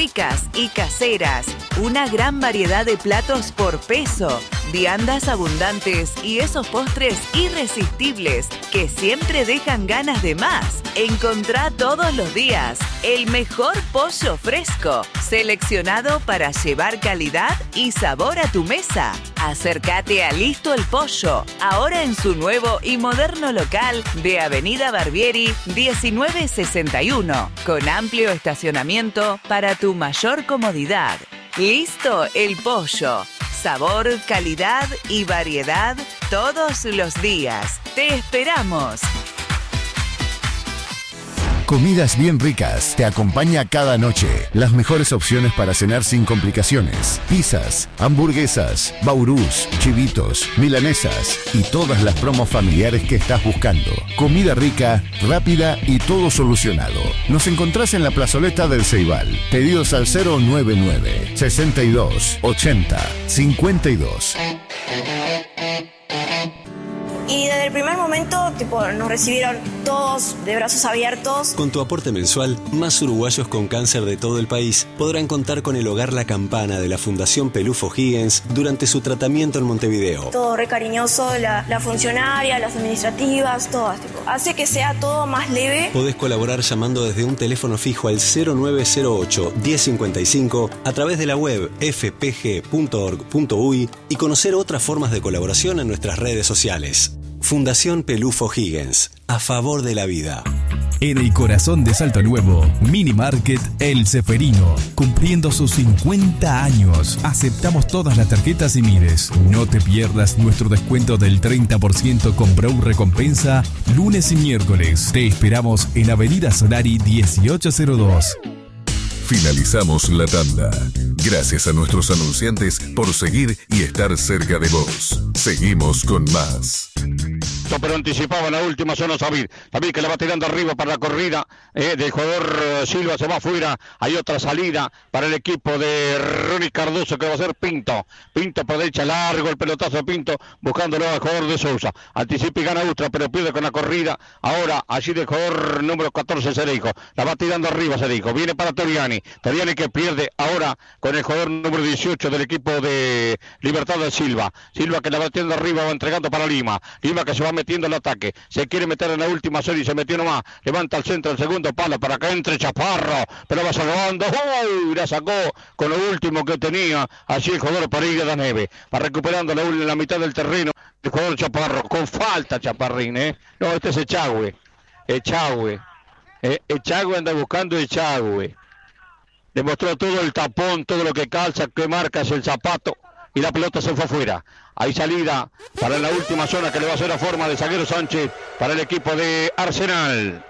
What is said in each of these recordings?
ricas y caseras, una gran variedad de platos por peso, viandas abundantes y esos postres irresistibles que siempre dejan ganas de más. Encontrá todos los días el mejor pollo fresco, seleccionado para llevar calidad y sabor a tu mesa. Acércate a Listo el Pollo, ahora en su nuevo y moderno local de Avenida Barbieri 1961, con amplio estacionamiento para tu mayor comodidad. Listo el Pollo. Sabor, calidad y variedad todos los días. ¡Te esperamos! Comidas bien ricas te acompaña cada noche. Las mejores opciones para cenar sin complicaciones. Pizzas, hamburguesas, baurús, chivitos, milanesas y todas las promos familiares que estás buscando. Comida rica, rápida y todo solucionado. Nos encontrás en la plazoleta del Ceibal. Pedidos al 099 62 80 52. Y desde el primer momento, nos recibieron todos de brazos abiertos. Con tu aporte mensual, más uruguayos con cáncer de todo el país podrán contar con el Hogar La Campana de la Fundación Pelufo Higgins durante su tratamiento en Montevideo. Todo re cariñoso, la funcionaria, las administrativas, todas. Hace que sea todo más leve. Podés colaborar llamando desde un teléfono fijo al 0908 1055 a través de la web fpg.org.uy y conocer otras formas de colaboración en nuestras redes sociales. Fundación Pelufo Higgins, a favor de la vida. En el corazón de Salto Nuevo, Mini Market El Ceferino, cumpliendo sus 50 años. Aceptamos todas las tarjetas y Mires. No te pierdas nuestro descuento del 30% con Brow Recompensa, lunes y miércoles. Te esperamos en Avenida Solari 1802. Finalizamos la tanda. Gracias a nuestros anunciantes por seguir y estar cerca de vos. Seguimos con más. Pero anticipaba en la última zona Samir que la va tirando arriba para la corrida del jugador Silva, se va afuera. Hay otra salida para el equipo de Ronnie Cardoso que va a ser Pinto por derecha, largo el pelotazo de Pinto buscándolo al jugador de Sousa. Anticipa y gana Ustra, pero pierde con la corrida ahora allí del jugador número 14 Cereijo, la va tirando arriba Cereijo, viene para Toriani que pierde ahora con el jugador número 18 del equipo de Libertad de Silva que la va tirando arriba, va entregando para Lima que se va metiendo el ataque, se quiere meter en la última zona y se metió nomás, levanta al centro el segundo palo para que entre Chaparro, pero va salvando, ¡uy! La sacó con lo último que tenía allí el jugador Pereira da Neve, va recuperando la mitad del terreno el jugador Chaparro, con falta Chaparrín, no, este es Echagüe anda buscando Echagüe, demostró todo el tapón, todo lo que calza, que marca es el zapato y la pelota se fue afuera. Hay salida para la última zona que le va a hacer a forma de zaguero Sánchez para el equipo de Arsenal.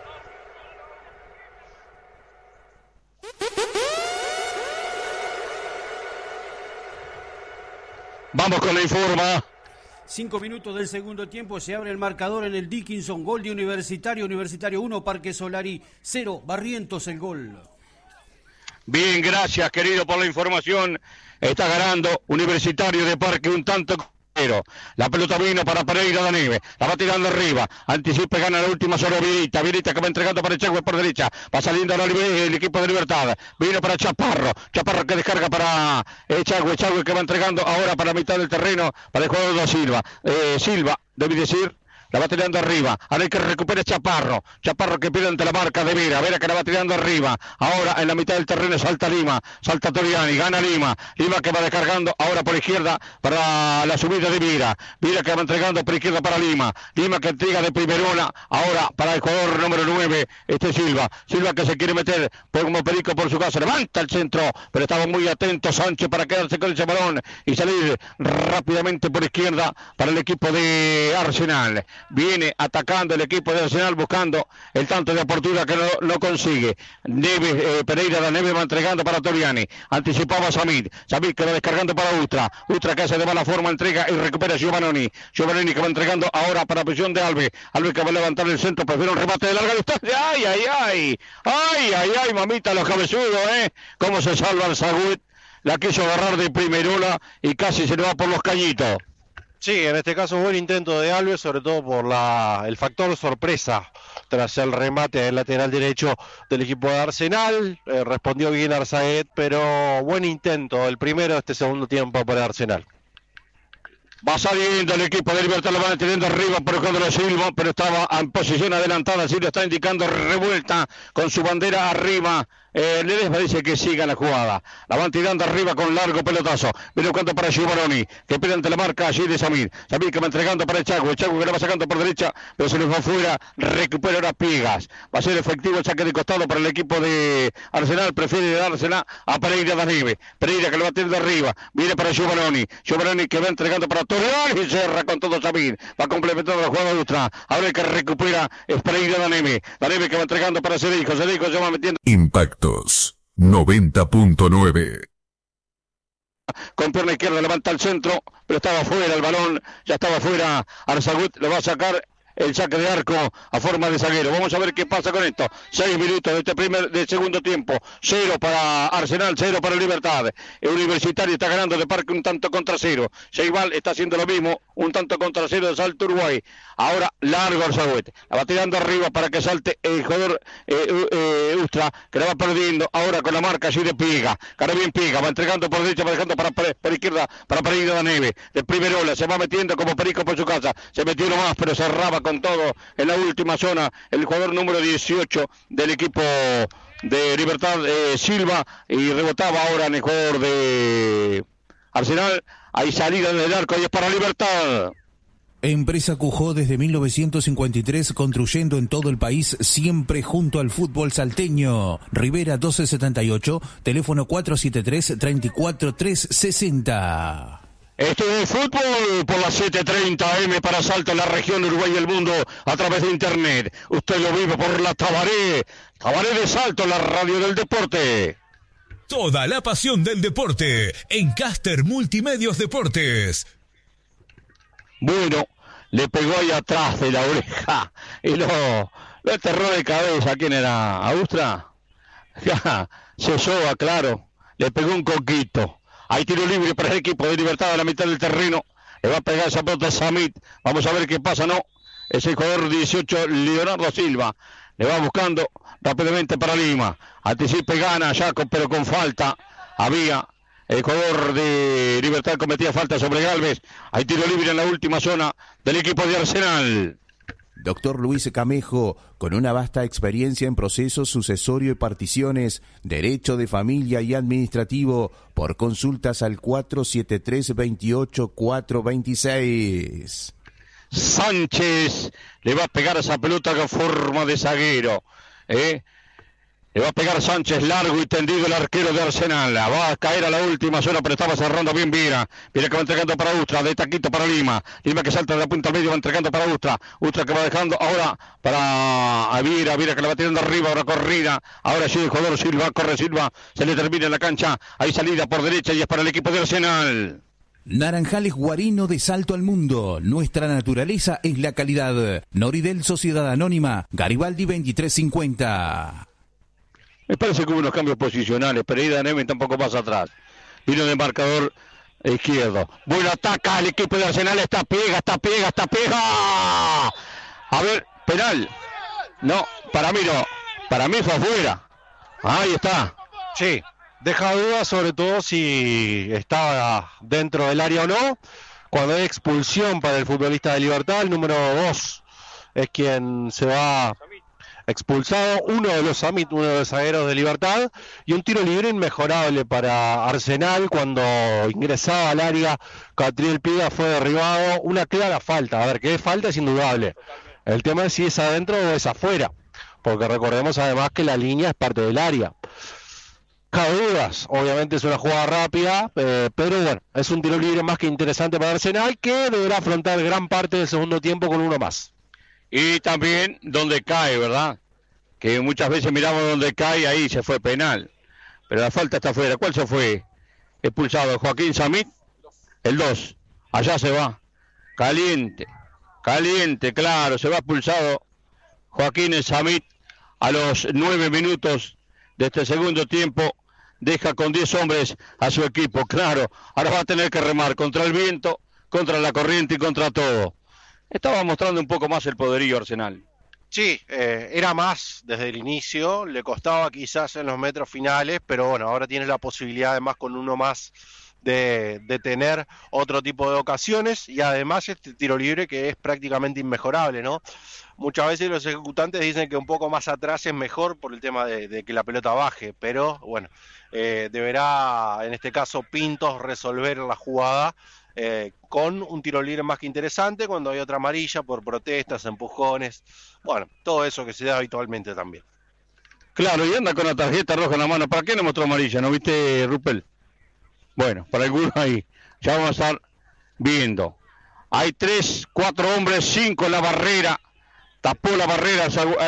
Vamos con la informa. 5 minutos del segundo tiempo, se abre el marcador en el Dickinson, gol de Universitario 1, Parque Solari 0, Barrientos el gol. Bien, gracias querido por la información. Está ganando Universitario de Parque un tanto. La pelota vino para Pereira da Neve, la va tirando arriba, anticipa y gana la última zona Virita que va entregando para Echagüe por derecha, va saliendo el equipo de Libertad, vino para Chaparro que descarga para Echagüe que va entregando ahora para la mitad del terreno para el jugador de Silva, debe decir. La va tirando arriba, ahora hay que recuperar Chaparro que pierde ante la marca de Vera que la va tirando arriba, ahora en la mitad del terreno salta Toriani, gana Lima que va descargando ahora por izquierda para la subida de Vera que va entregando por izquierda para Lima que entrega de primerona, ahora para el jugador número 9, Silva que se quiere meter como perico por su casa, levanta el centro, pero estaba muy atento Sánchez para quedarse con ese balón y salir rápidamente por izquierda para el equipo de Arsenal. Viene atacando el equipo de Arsenal buscando el tanto de apertura que no consigue. Pereira da Neve va entregando para Toriani, anticipaba Samir que va descargando para Ustra que hace de mala forma, entrega y recupera Giovannoni que va entregando ahora para la posición de Alves que va a levantar el centro, prefiere un remate de larga distancia. Ay, mamita, los cabezudos, cómo se salva el Sagüet, la quiso agarrar de primerola y casi se le va por los cañitos. Sí, en este caso buen intento de Alves, sobre todo por el factor sorpresa tras el remate del lateral derecho del equipo de Arsenal. Respondió bien Arsaed, pero buen intento, el primero de este segundo tiempo para Arsenal. Va saliendo el equipo de Libertad, lo van teniendo arriba por Cóndolo Silva, pero estaba en posición adelantada, Silva está indicando revuelta con su bandera arriba. Les parece que siga la jugada. La van tirando arriba con largo pelotazo. Viene buscando para Giovanni, que pide ante la marca allí de Samir. Samir que va entregando para el Chaco que la va sacando por derecha, pero se le va afuera. Recupera ahora Piegas. Va a ser efectivo el saque de costado para el equipo de Arsenal. Prefiere dársela a Pereira da Neve. Pereira que lo va a tirar de arriba. Viene para Giovanni. Giovanni que va entregando para Torreón y cerra con todo Samir. Va complementando la jugada de Ustra. Ahora el que recupera es Pereira da Neve. Da Neve que va entregando para Cedijo. Cedijo se va metiendo. Impactos 90.9. Con pierna izquierda levanta al centro, pero estaba fuera el balón, ya estaba fuera. Arzagut lo va a sacar el saque de arco a forma de zaguero. Vamos a ver qué pasa con esto. 6 minutos de segundo tiempo. 0 para Arsenal, 0 para Libertad. El Universitario está ganando de Parque un tanto contra 0. Ceibal está haciendo lo mismo, un tanto contra 0 de Salto Uruguay. Ahora largo Arzagut. La va tirando arriba para que salte el jugador Ustra, que la va perdiendo ahora con la marca allí de Piega. Cara bien Piega, va entregando por derecha, va dejando por izquierda para Pereira da Neve. De primera ola, se va metiendo como perico por su casa. Se metió uno más, pero cerraba con todo en la última zona el jugador número 18 del equipo de Libertad, Silva, y rebotaba ahora en el jugador de Arsenal. Hay salida del arco y es para Libertad. Empresa Cujó desde 1953, construyendo en todo el país, siempre junto al fútbol salteño. Rivera 1278, teléfono 473-34360. Esto es fútbol por las 7:30 AM para Salta, la región, Uruguay y el mundo a través de internet. Usted lo vive por la Tabaré de Salto, la radio del deporte. Toda la pasión del deporte en Caster Multimedios Deportes. Bueno, le pegó ahí atrás de la oreja y lo aterró de cabeza. ¿Quién era? ¿Austra? Se soba, claro. Le pegó un coquito. Hay tiro libre para el equipo de Libertad a la mitad del terreno. Le va a pegar esa pelota a Samit. Vamos a ver qué pasa, ¿no? Es el jugador 18, Leonardo Silva. Le va buscando rápidamente para Lima. Anticipe, gana Jacob, pero con falta. Había el jugador de Libertad, cometía falta sobre Galvez. Hay tiro libre en la última zona del equipo de Arsenal. Doctor Luis Camejo, con una vasta experiencia en procesos sucesorio y particiones, derecho de familia y administrativo, por consultas al 473-28-426. Sánchez le va a pegar esa pelota con forma de zaguero. Le va a pegar Sánchez, largo y tendido el arquero de Arsenal. Va a caer a la última zona, pero estaba cerrando bien Viera. Viera que va entregando para Ustra, de taquito para Lima. Lima que salta de la punta al medio, va entregando para Ustra. Ustra que va dejando ahora para Viera. Viera que la va tirando arriba, ahora corrida. Ahora sí el jugador Silva, corre Silva. Se le termina en la cancha. Hay salida por derecha y es para el equipo de Arsenal. Naranjales Guarino de Salto al Mundo. Nuestra naturaleza es la calidad. Noridel Sociedad Anónima, Garibaldi 2350. Me parece que hubo unos cambios posicionales. Pereira Neve tampoco pasa atrás. Vino de marcador izquierdo. Bueno, ataca el equipo de Arsenal. Está pega. A ver, penal. No, para mí no. Para mí fue afuera. Ahí está. Sí, deja dudas sobre todo si estaba dentro del área o no. Cuando hay expulsión para el futbolista de Libertad, el número 2 es quien se va expulsado, uno de los zagueros de Libertad, y un tiro libre inmejorable para Arsenal cuando ingresaba al área. Catriel Piga fue derribado, una clara falta. A ver, que es falta es indudable. El tema es si es adentro o es afuera, porque recordemos además que la línea es parte del área. Cabe dudas, obviamente es una jugada rápida, pero bueno, es un tiro libre más que interesante para Arsenal, que deberá afrontar gran parte del segundo tiempo con uno más. Y también donde cae, ¿verdad? Que muchas veces miramos donde cae, ahí se fue penal. Pero la falta está afuera. ¿Cuál se fue? Expulsado Joaquín Samit, el 2. Allá se va. Caliente, claro, se va expulsado Joaquín Samit a los 9 minutos de este segundo tiempo. Deja con 10 hombres a su equipo, claro. Ahora va a tener que remar contra el viento, contra la corriente y contra todo. Estaba mostrando un poco más el poderío Arsenal. Sí, era más desde el inicio, le costaba quizás en los metros finales, pero bueno, ahora tiene la posibilidad además con uno más de tener otro tipo de ocasiones y además este tiro libre que es prácticamente inmejorable, ¿no? Muchas veces los ejecutantes dicen que un poco más atrás es mejor por el tema de que la pelota baje, pero bueno, deberá en este caso Pintos resolver la jugada con un tiro libre más que interesante cuando hay otra amarilla por protestas, empujones, bueno, todo eso que se da habitualmente también. Claro, y anda con la tarjeta roja en la mano. ¿Para qué no mostró amarilla? ¿No viste, Rupel? Bueno, para algunos ahí, ya vamos a estar viendo. Hay 3, 4 hombres, 5 en la barrera. Tapó la barrera.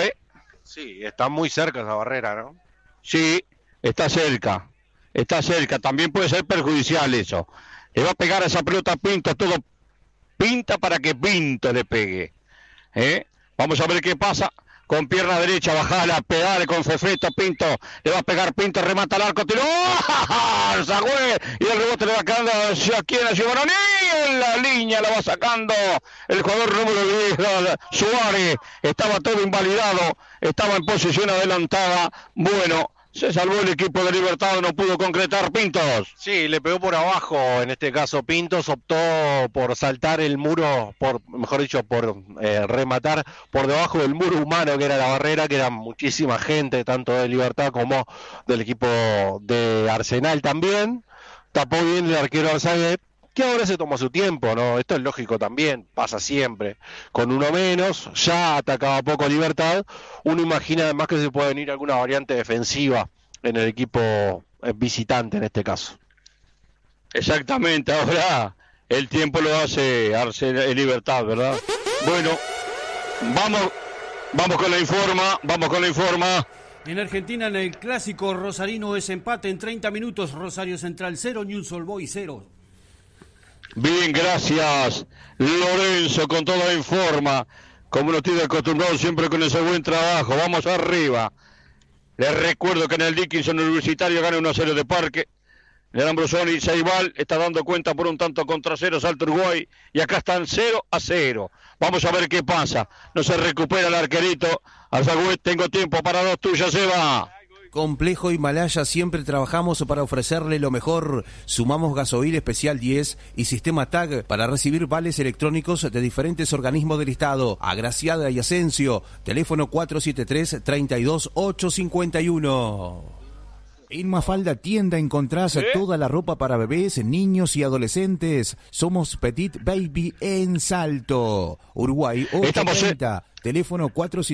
Sí, está muy cerca esa barrera, ¿no? Sí, está cerca. Está cerca. También puede ser perjudicial eso. Le va a pegar a esa pelota a Pinto. Todo pinta para que Pinto le pegue. Vamos a ver qué pasa. Con pierna derecha, bajala, pedale con Fefeto, Pinto, le va a pegar Pinto, remata al arco, tiró, Zagüe, y el rebote le va quedando hacia quien, hacia Baroni, en la línea la va sacando el jugador número 10, Suárez, estaba todo invalidado, estaba en posición adelantada, bueno, se salvó el equipo de Libertad, no pudo concretar Pintos. Sí, le pegó por abajo, en este caso Pintos optó por saltar el muro, mejor dicho, por rematar por debajo del muro humano que era la barrera, que era muchísima gente, tanto de Libertad como del equipo de Arsenal también. Tapó bien el arquero Arzaguet, que ahora se tomó su tiempo, ¿no? Esto es lógico también, pasa siempre. Con uno menos, ya atacaba poco Libertad, uno imagina además que se puede venir alguna variante defensiva en el equipo visitante en este caso. Exactamente, ahora el tiempo lo hace Arsenal, Libertad, ¿verdad? Bueno, vamos con la informa. En Argentina, en el clásico rosarino es empate en 30 minutos, Rosario Central 0, Newell's Old Boys 0. Bien, gracias Lorenzo con toda la informa, como nos tiene acostumbrado siempre con ese buen trabajo. Vamos arriba. Les recuerdo que en el Dickinson Universitario gana 1-0 de Parque. El Ambrosoni Ceibal está dando cuenta por un tanto contra 0, Salto Uruguay, y acá están 0-0. Vamos a ver qué pasa. No se recupera el arquerito. Alzagüez, tengo tiempo para 2 tuyas, Eva. Complejo Himalaya, siempre trabajamos para ofrecerle lo mejor. Sumamos gasoil especial 10 y sistema TAG para recibir vales electrónicos de diferentes organismos del Estado. Agraciada y Asensio, teléfono 473-32851. En Mafalda Tienda encontrás toda la ropa para bebés, niños y adolescentes. Somos Petit Baby en Salto. Uruguay 830, teléfono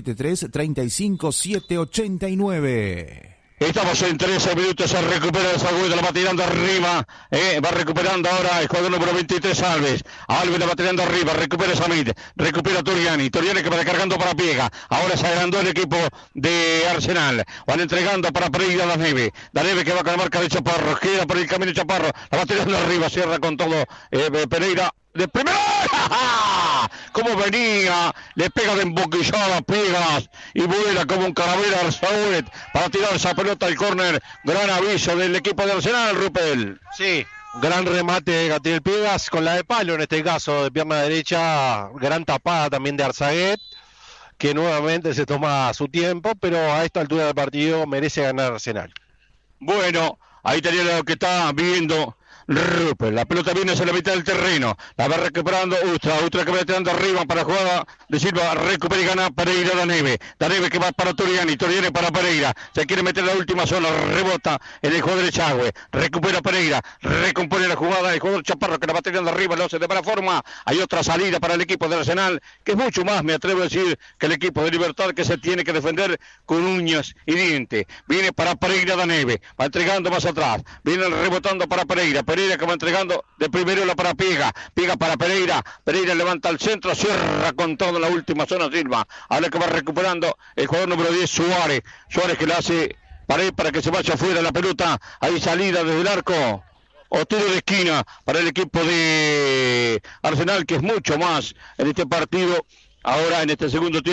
473-35789. Estamos en 13 minutos, se recupera el Sagüeda, la va tirando arriba, va recuperando ahora el jugador número 23, Alves la va tirando arriba, recupera Samit, recupera Toriani que va recargando para Piega, ahora se agrandó el equipo de Arsenal, van entregando para Pereira La Neve que va con la marca de Chaparro, queda por el camino de Chaparro, la va tirando arriba, cierra con todo Pereira. De primera, como venía, le pega de emboquillada, pegas y vuela como un calavera Arzaúet para tirar esa pelota al córner. Gran aviso del equipo de Arsenal, Rupel. Sí, gran remate de Gatiel Piegas con la de palo, en este caso de pierna derecha, gran tapada también de Arzaguet, que nuevamente se toma su tiempo, pero a esta altura del partido merece ganar Arsenal. Bueno, ahí tenía lo que está viendo Rupel, la pelota viene hacia la mitad del terreno, la va recuperando Ustra que va tirando arriba para jugada de Silva, recupera y gana Pereira La Neve que va para Toriani para Pereira, se quiere meter en la última zona, rebota en el jugador de Chagüe, recupera Pereira, recompone la jugada, el jugador Chaparro que la va tirando arriba, lo hace de buena forma, hay otra salida para el equipo de Arsenal, que es mucho más, me atrevo a decir, que el equipo de Libertad, que se tiene que defender con uñas y dientes, viene para Pereira La Neve, va entregando más atrás, viene rebotando para Pereira que va entregando de primero la para Piega para Pereira levanta al centro, cierra con todo en la última zona Silva, ahora que va recuperando el jugador número 10 Suárez que le hace para que se vaya afuera la pelota, ahí salida desde el arco o tiro de esquina para el equipo de Arsenal, que es mucho más en este partido, ahora en este segundo tiempo,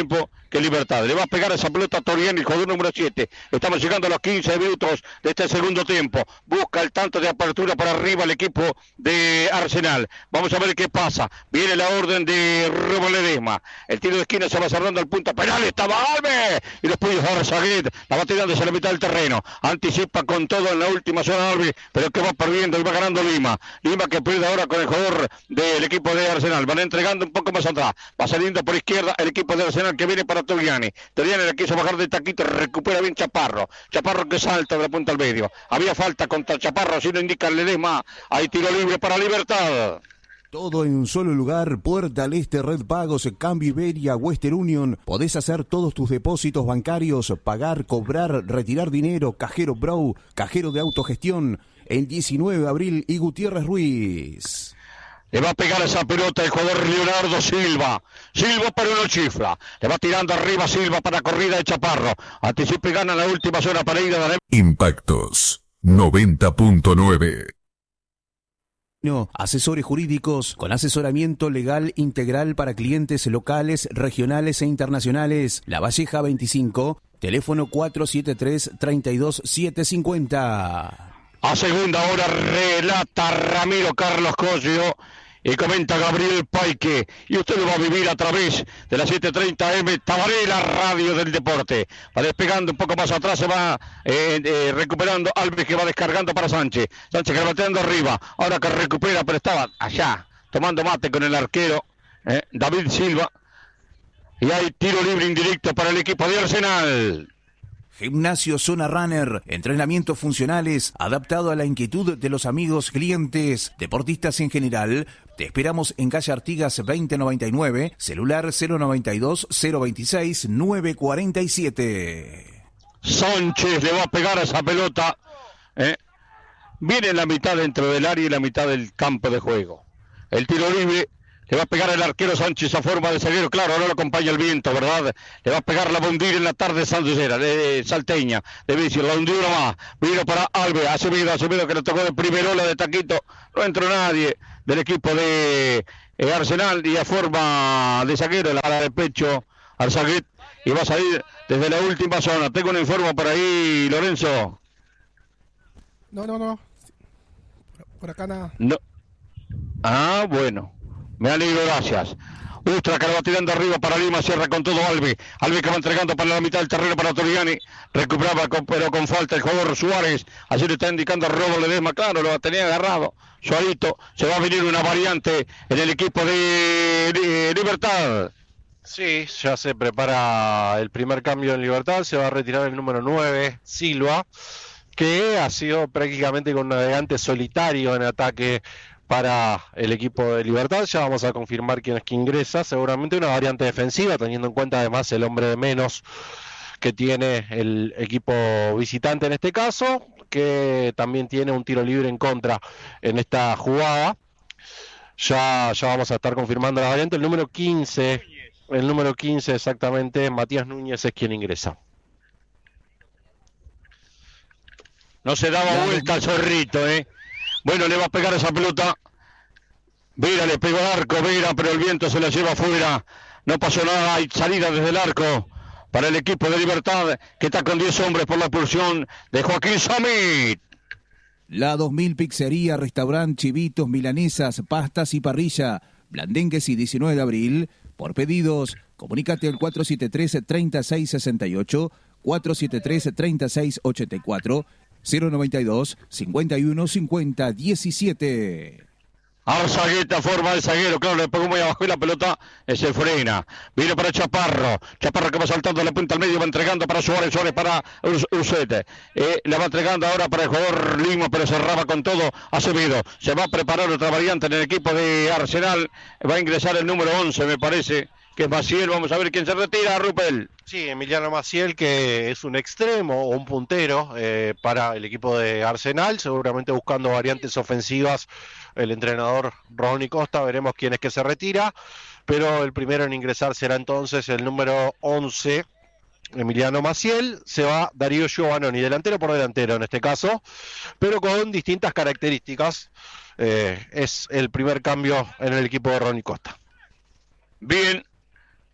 que Libertad. Le va a pegar esa pelota a Toriani, el jugador número 7. Estamos llegando a los 15 minutos de este segundo tiempo. Busca el tanto de apertura para arriba el equipo de Arsenal. Vamos a ver qué pasa. Viene la orden de Rubén Ledesma. El tiro de esquina se va cerrando al punto penal. Estaba Alves. Y después Arzaguet. La va tirando hacia la mitad del terreno. Anticipa con todo en la última zona Alves. Pero que va perdiendo y va ganando Lima. Lima que pierde ahora con el jugador del equipo de Arsenal. Van entregando un poco más atrás. Va saliendo por izquierda el equipo de Arsenal que viene para Toriani. Toriani le quiso bajar de taquito. Recupera bien Chaparro. Chaparro que salta de la punta al medio. Había falta contra Chaparro. Si no indica Ledesma. Hay tiro libre para Libertad. Todo en un solo lugar, Puerta al Este, Red Pagos, Cambio Iberia, Western Union. Podés hacer todos tus depósitos bancarios, pagar, cobrar, retirar dinero, Cajero Bro, cajero de autogestión. El 19 de abril y Gutiérrez Ruiz. Le va a pegar esa pelota el jugador Leonardo Silva. Silva pero no chifla. Le va tirando arriba Silva para corrida de Chaparro. Anticipa y gana la última zona para ir a dar. Impactos 90.9. Asesores jurídicos con asesoramiento legal integral para clientes locales, regionales e internacionales. La Valleja 25, teléfono 473-32750. A segunda hora relata Ramiro Carlos Cosio y comenta Gabriel Paique. Y usted lo va a vivir a través de la 7:30 M Tabaré, la radio del deporte. Va despegando un poco más atrás, se va recuperando Alves que va descargando para Sánchez. Sánchez que va bateando arriba. Ahora que recupera, pero estaba allá tomando mate con el arquero David Silva. Y hay tiro libre indirecto para el equipo de Arsenal. Gimnasio Zona Runner, entrenamientos funcionales, adaptado a la inquietud de los amigos, clientes, deportistas en general. Te esperamos en calle Artigas 2099, celular 092-026-947. Sánchez le va a pegar a esa pelota. Viene en la mitad dentro del área y la mitad del campo de juego. El tiro libre. Le va a pegar el arquero Sánchez a forma de zaguero. Claro, ahora lo acompaña el viento, ¿verdad? Le va a pegar la hundir en la tarde sanducera, salteña, de Vicio. La hundió una más. Vino para Alves. Acevedo que le tocó de primerola de taquito. No entró nadie del equipo de Arsenal. Y a forma de zaguero, la cara de pecho, Arzaguet. Y va a salir desde la última zona. Tengo un informe por ahí, Lorenzo. No. Por acá nada. No. Ah, bueno. Me alegro, gracias. Ustra que la va tirando arriba para Lima, cierra con todo Alves. Alves que va entregando para la mitad del terreno para Toriani. Recuperaba pero con falta el jugador Suárez. Así le está indicando a Robo Ledesma. Claro, lo tenía agarrado. Suárito. Se va a venir una variante en el equipo de Libertad. Sí, ya se prepara el primer cambio en Libertad. Se va a retirar el número 9, Silva, que ha sido prácticamente con navegante solitario en ataque para el equipo de Libertad. Ya vamos a confirmar quién es que ingresa. Seguramente una variante defensiva, teniendo en cuenta además el hombre de menos que tiene el equipo visitante en este caso, que también tiene un tiro libre en contra en esta jugada. Ya vamos a estar confirmando la variante. El número 15 exactamente, Matías Núñez es quien ingresa. No se daba vuelta al zorrito, Bueno, le va a pegar esa pelota. Vera le pegó al arco, Vera, pero el viento se la lleva afuera. No pasó nada, hay salida desde el arco para el equipo de Libertad, que está con 10 hombres por la expulsión de Joaquín Samit. La 2000 Pizzería, Restaurante, Chivitos, Milanesas, Pastas y Parrilla. Blandengues y 19 de abril. Por pedidos, comunícate al 473-3668, 473-3684, 092-5150-17. Arzagueta, forma de zaguero, claro, le pegó muy abajo y la pelota se frena. Viene para Chaparro que va saltando la punta al medio, va entregando para Suárez para Ursete. La va entregando ahora para el jugador Lima, pero cerraba con todo Acevedo. Se va a preparar otra variante en el equipo de Arsenal. Va a ingresar el número 11, me parece, que es Maciel. Vamos a ver quién se retira, Rupel. Sí, Emiliano Maciel, que es un extremo o un puntero para el equipo de Arsenal, seguramente buscando variantes ofensivas el entrenador Ronnie Costa. Veremos quién es que se retira, pero el primero en ingresar será entonces el número 11, Emiliano Maciel. Se va Darío Giovannoni, delantero por delantero en este caso, pero con distintas características. Es el primer cambio en el equipo de Ronnie Costa. Bien.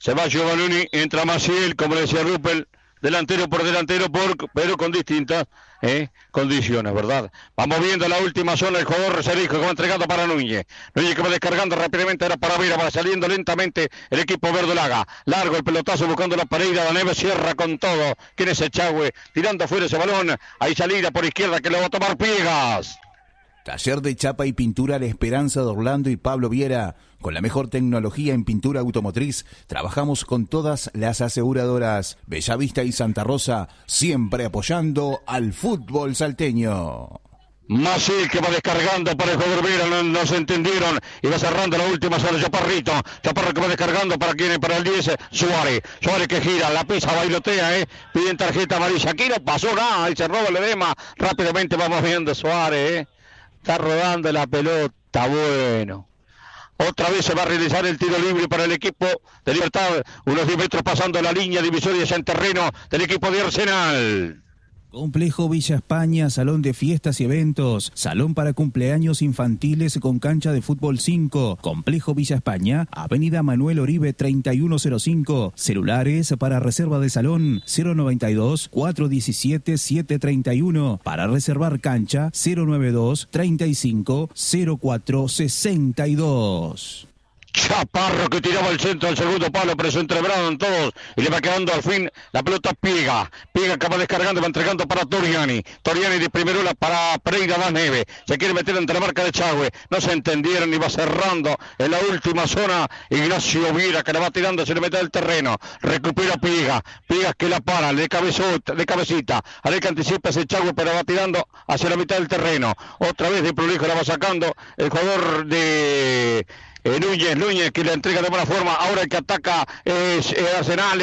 Se va Giovannoni, entra Maciel, como le decía Ruppel, delantero por delantero, pero con distintas condiciones, ¿verdad? Vamos viendo la última zona, el jugador Cerijo que va entregando para Núñez. Núñez que va descargando rápidamente, ahora para Vera, va saliendo lentamente el equipo verdolaga. Largo el pelotazo buscando la Pereira, Daneve cierra con todo. ¿Quién es Echagüe? Tirando fuera ese balón. Hay salida por izquierda que lo va a tomar Piegas. Taller de chapa y pintura La Esperanza de Orlando y Pablo Viera. Con la mejor tecnología en pintura automotriz, trabajamos con todas las aseguradoras. Bellavista y Santa Rosa, siempre apoyando al fútbol salteño. Maciel que va descargando para el jugador Vera, no se entendieron, y va cerrando la última zona, Chaparro que va descargando para quien, para el 10, Suárez que gira, la pisa, bailotea, piden tarjeta amarilla, aquí no pasó nada, y se roba el edema, rápidamente vamos viendo Suárez, está rodando la pelota, bueno. Otra vez se va a realizar el tiro libre para el equipo de Libertad, unos 10 metros pasando la línea divisoria ya en terreno del equipo de Arsenal. Complejo Villa España, salón de fiestas y eventos, salón para cumpleaños infantiles con cancha de fútbol 5. Complejo Villa España, Avenida Manuel Oribe 3105. Celulares para reserva de salón 092-417-731. Para reservar cancha 092-35-0462. Chaparro que tiraba el centro al segundo palo, pero se entrebraron todos y le va quedando al fin la pelota Piega que va descargando, va entregando para Toriani de primerola para Pereira Daneve, se quiere meter entre la marca de Echagüe, no se entendieron y va cerrando en la última zona Ignacio Viera que la va tirando, se le mete al terreno, recupera Piega que la para, de cabecita, a ver que anticipa ese Echagüe, pero va tirando hacia la mitad del terreno, otra vez de prolijo la va sacando el jugador de Núñez que la entrega de buena forma, ahora el que ataca es Arsenal,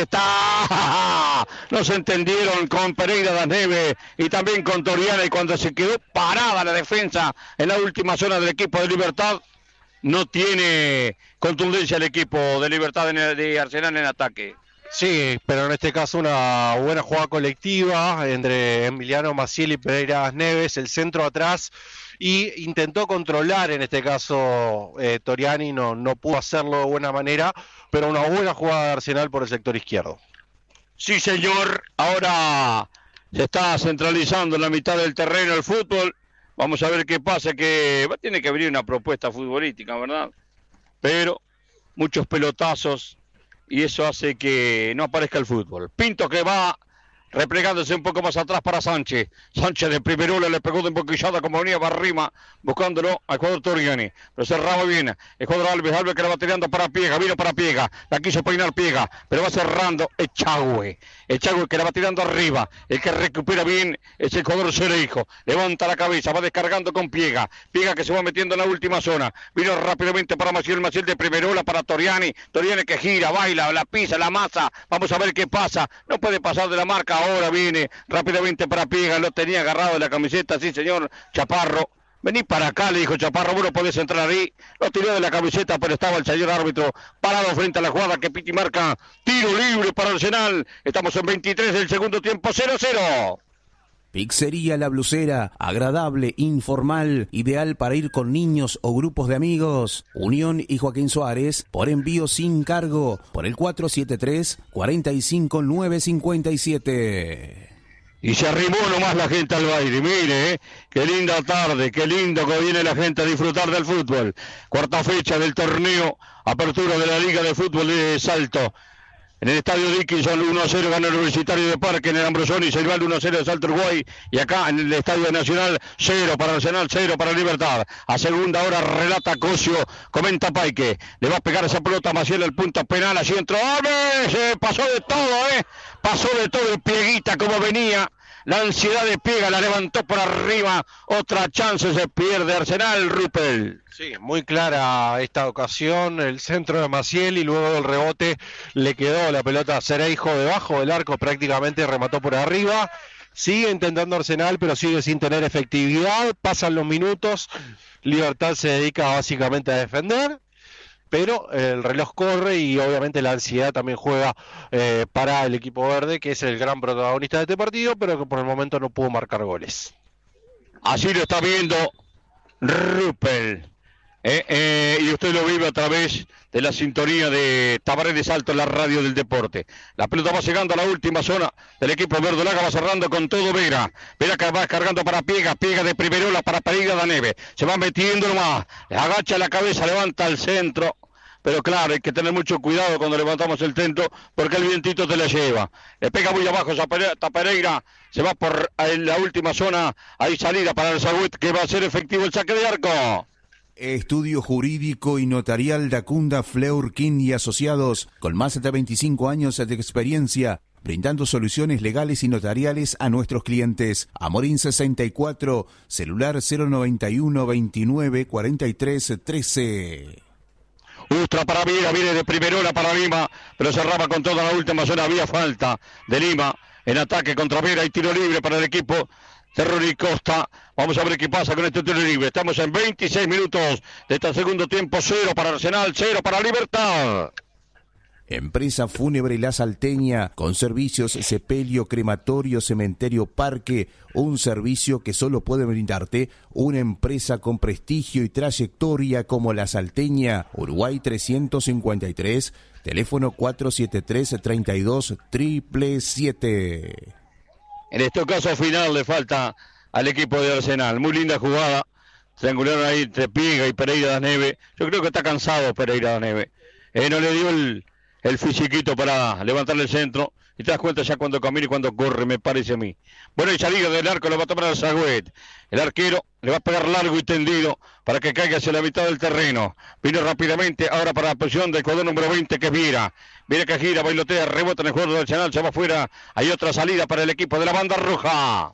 no se entendieron con Pereira Daneve y también con Toriana, y cuando se quedó parada la defensa en la última zona del equipo de Libertad, no tiene contundencia el equipo de Libertad de Arsenal en ataque. Sí, pero en este caso una buena jugada colectiva entre Emiliano Maciel y Pereira Neves, el centro atrás, y intentó controlar en este caso Toriani, no pudo hacerlo de buena manera, pero una buena jugada de Arsenal por el sector izquierdo. Sí, señor, ahora se está centralizando en la mitad del terreno el fútbol, vamos a ver qué pasa, que tiene que venir una propuesta futbolística, ¿verdad? Pero muchos pelotazos, y eso hace que no aparezca el fútbol. Pinto que va replegándose un poco más atrás para Sánchez de primerola, le pegó de emboquillada como venía Barrima, buscándolo al jugador Toriani, pero cerraba bien el jugador Alves que la va tirando para Piega, vino para Piega, la quiso peinar Piega, pero va cerrando Echagüe que la va tirando arriba, el que recupera bien es el jugador Cereijo, levanta la cabeza, va descargando con Piega que se va metiendo en la última zona, vino rápidamente para Maciel de primerola para Toriani que gira, baila, la pisa, la masa, vamos a ver qué pasa, no puede pasar de la marca. Ahora viene rápidamente para Piega, lo tenía agarrado de la camiseta, sí señor, Chaparro, vení para acá, le dijo Chaparro, vos no podés entrar ahí, lo tiró de la camiseta, pero estaba el señor árbitro parado frente a la jugada que Piti marca, tiro libre para Arsenal, estamos en 23 del segundo tiempo, 0-0. Pizzería La Blusera, agradable, informal, ideal para ir con niños o grupos de amigos. Unión y Joaquín Suárez, por envío sin cargo, por el 473-45957. Y se arrimó nomás la gente al baile, mire, qué linda tarde, qué lindo que viene la gente a disfrutar del fútbol. Cuarta fecha del torneo, apertura de la Liga de Fútbol de Salto. En el estadio Dickinson 1-0 gana el Universitario de Parque, en el Ambrosoni se va el 1-0 de Salto Uruguay, y acá en el estadio Nacional 0 para Arsenal, 0 para Libertad. A segunda hora relata Cosio, comenta Paique, le va a pegar esa pelota a Maciel, el punto penal, allí entró, ¡se pasó de todo, pasó de todo el Pieguita como venía! La ansiedad de Piega, la levantó por arriba, otra chance se pierde Arsenal, Ruppel. Sí, muy clara esta ocasión, el centro de Maciel y luego del rebote le quedó la pelota a Cereijo debajo del arco, prácticamente remató por arriba. Sigue intentando Arsenal, pero sigue sin tener efectividad, pasan los minutos, Libertad se dedica básicamente a defender, pero el reloj corre y obviamente la ansiedad también juega para el equipo verde, que es el gran protagonista de este partido, pero que por el momento no pudo marcar goles. Así lo está viendo Ruppel. Y usted lo vive a través de la sintonía de Tabaré de Salto en la radio del deporte. La pelota va llegando a la última zona del equipo verdolaga, va cerrando con todo Vera que va cargando para Piega de Primerola para Pereira da Neve, se va metiendo nomás, agacha la cabeza, levanta al centro, pero claro, hay que tener mucho cuidado cuando levantamos el centro, porque el vientito te la lleva, le pega muy abajo a Pereira, se va por la última zona, hay salida para el Sagüet, que va a ser efectivo el saque de arco. Estudio jurídico y notarial Dacunda Fleurkin y Asociados, con más de 25 años de experiencia, brindando soluciones legales y notariales a nuestros clientes. Amorín 64, celular 091 29 43 13. Ustra para Viera, viene de Primerola para Lima, pero cerraba con toda la última zona, había falta de Lima en ataque contra Viera y tiro libre para el equipo de Ronnie Costa. Vamos a ver qué pasa con este tiro libre. Estamos en 26 minutos de este segundo tiempo. 0 para Arsenal, 0 para Libertad. Empresa Fúnebre La Salteña, con servicios sepelio, crematorio, cementerio, parque, un servicio que solo puede brindarte una empresa con prestigio y trayectoria como La Salteña. Uruguay 353, teléfono 473-32-777. En este caso final le falta al equipo de Arsenal. Muy linda jugada. Triangularon ahí entre Piega y Pereira da Neve. Yo creo que está cansado Pereira da Neve. No le dio el fisiquito para levantarle el centro. Y te das cuenta ya cuando camina y cuando corre, me parece a mí. Bueno, y salida del arco le va a tomar al Sagüet. El arquero le va a pegar largo y tendido para que caiga hacia la mitad del terreno. Vino rápidamente ahora para la posición del jugador número 20, que es Viera. Viera que gira, bailotea, rebota en el juego del Arsenal, se va afuera. Hay otra salida para el equipo de la banda roja.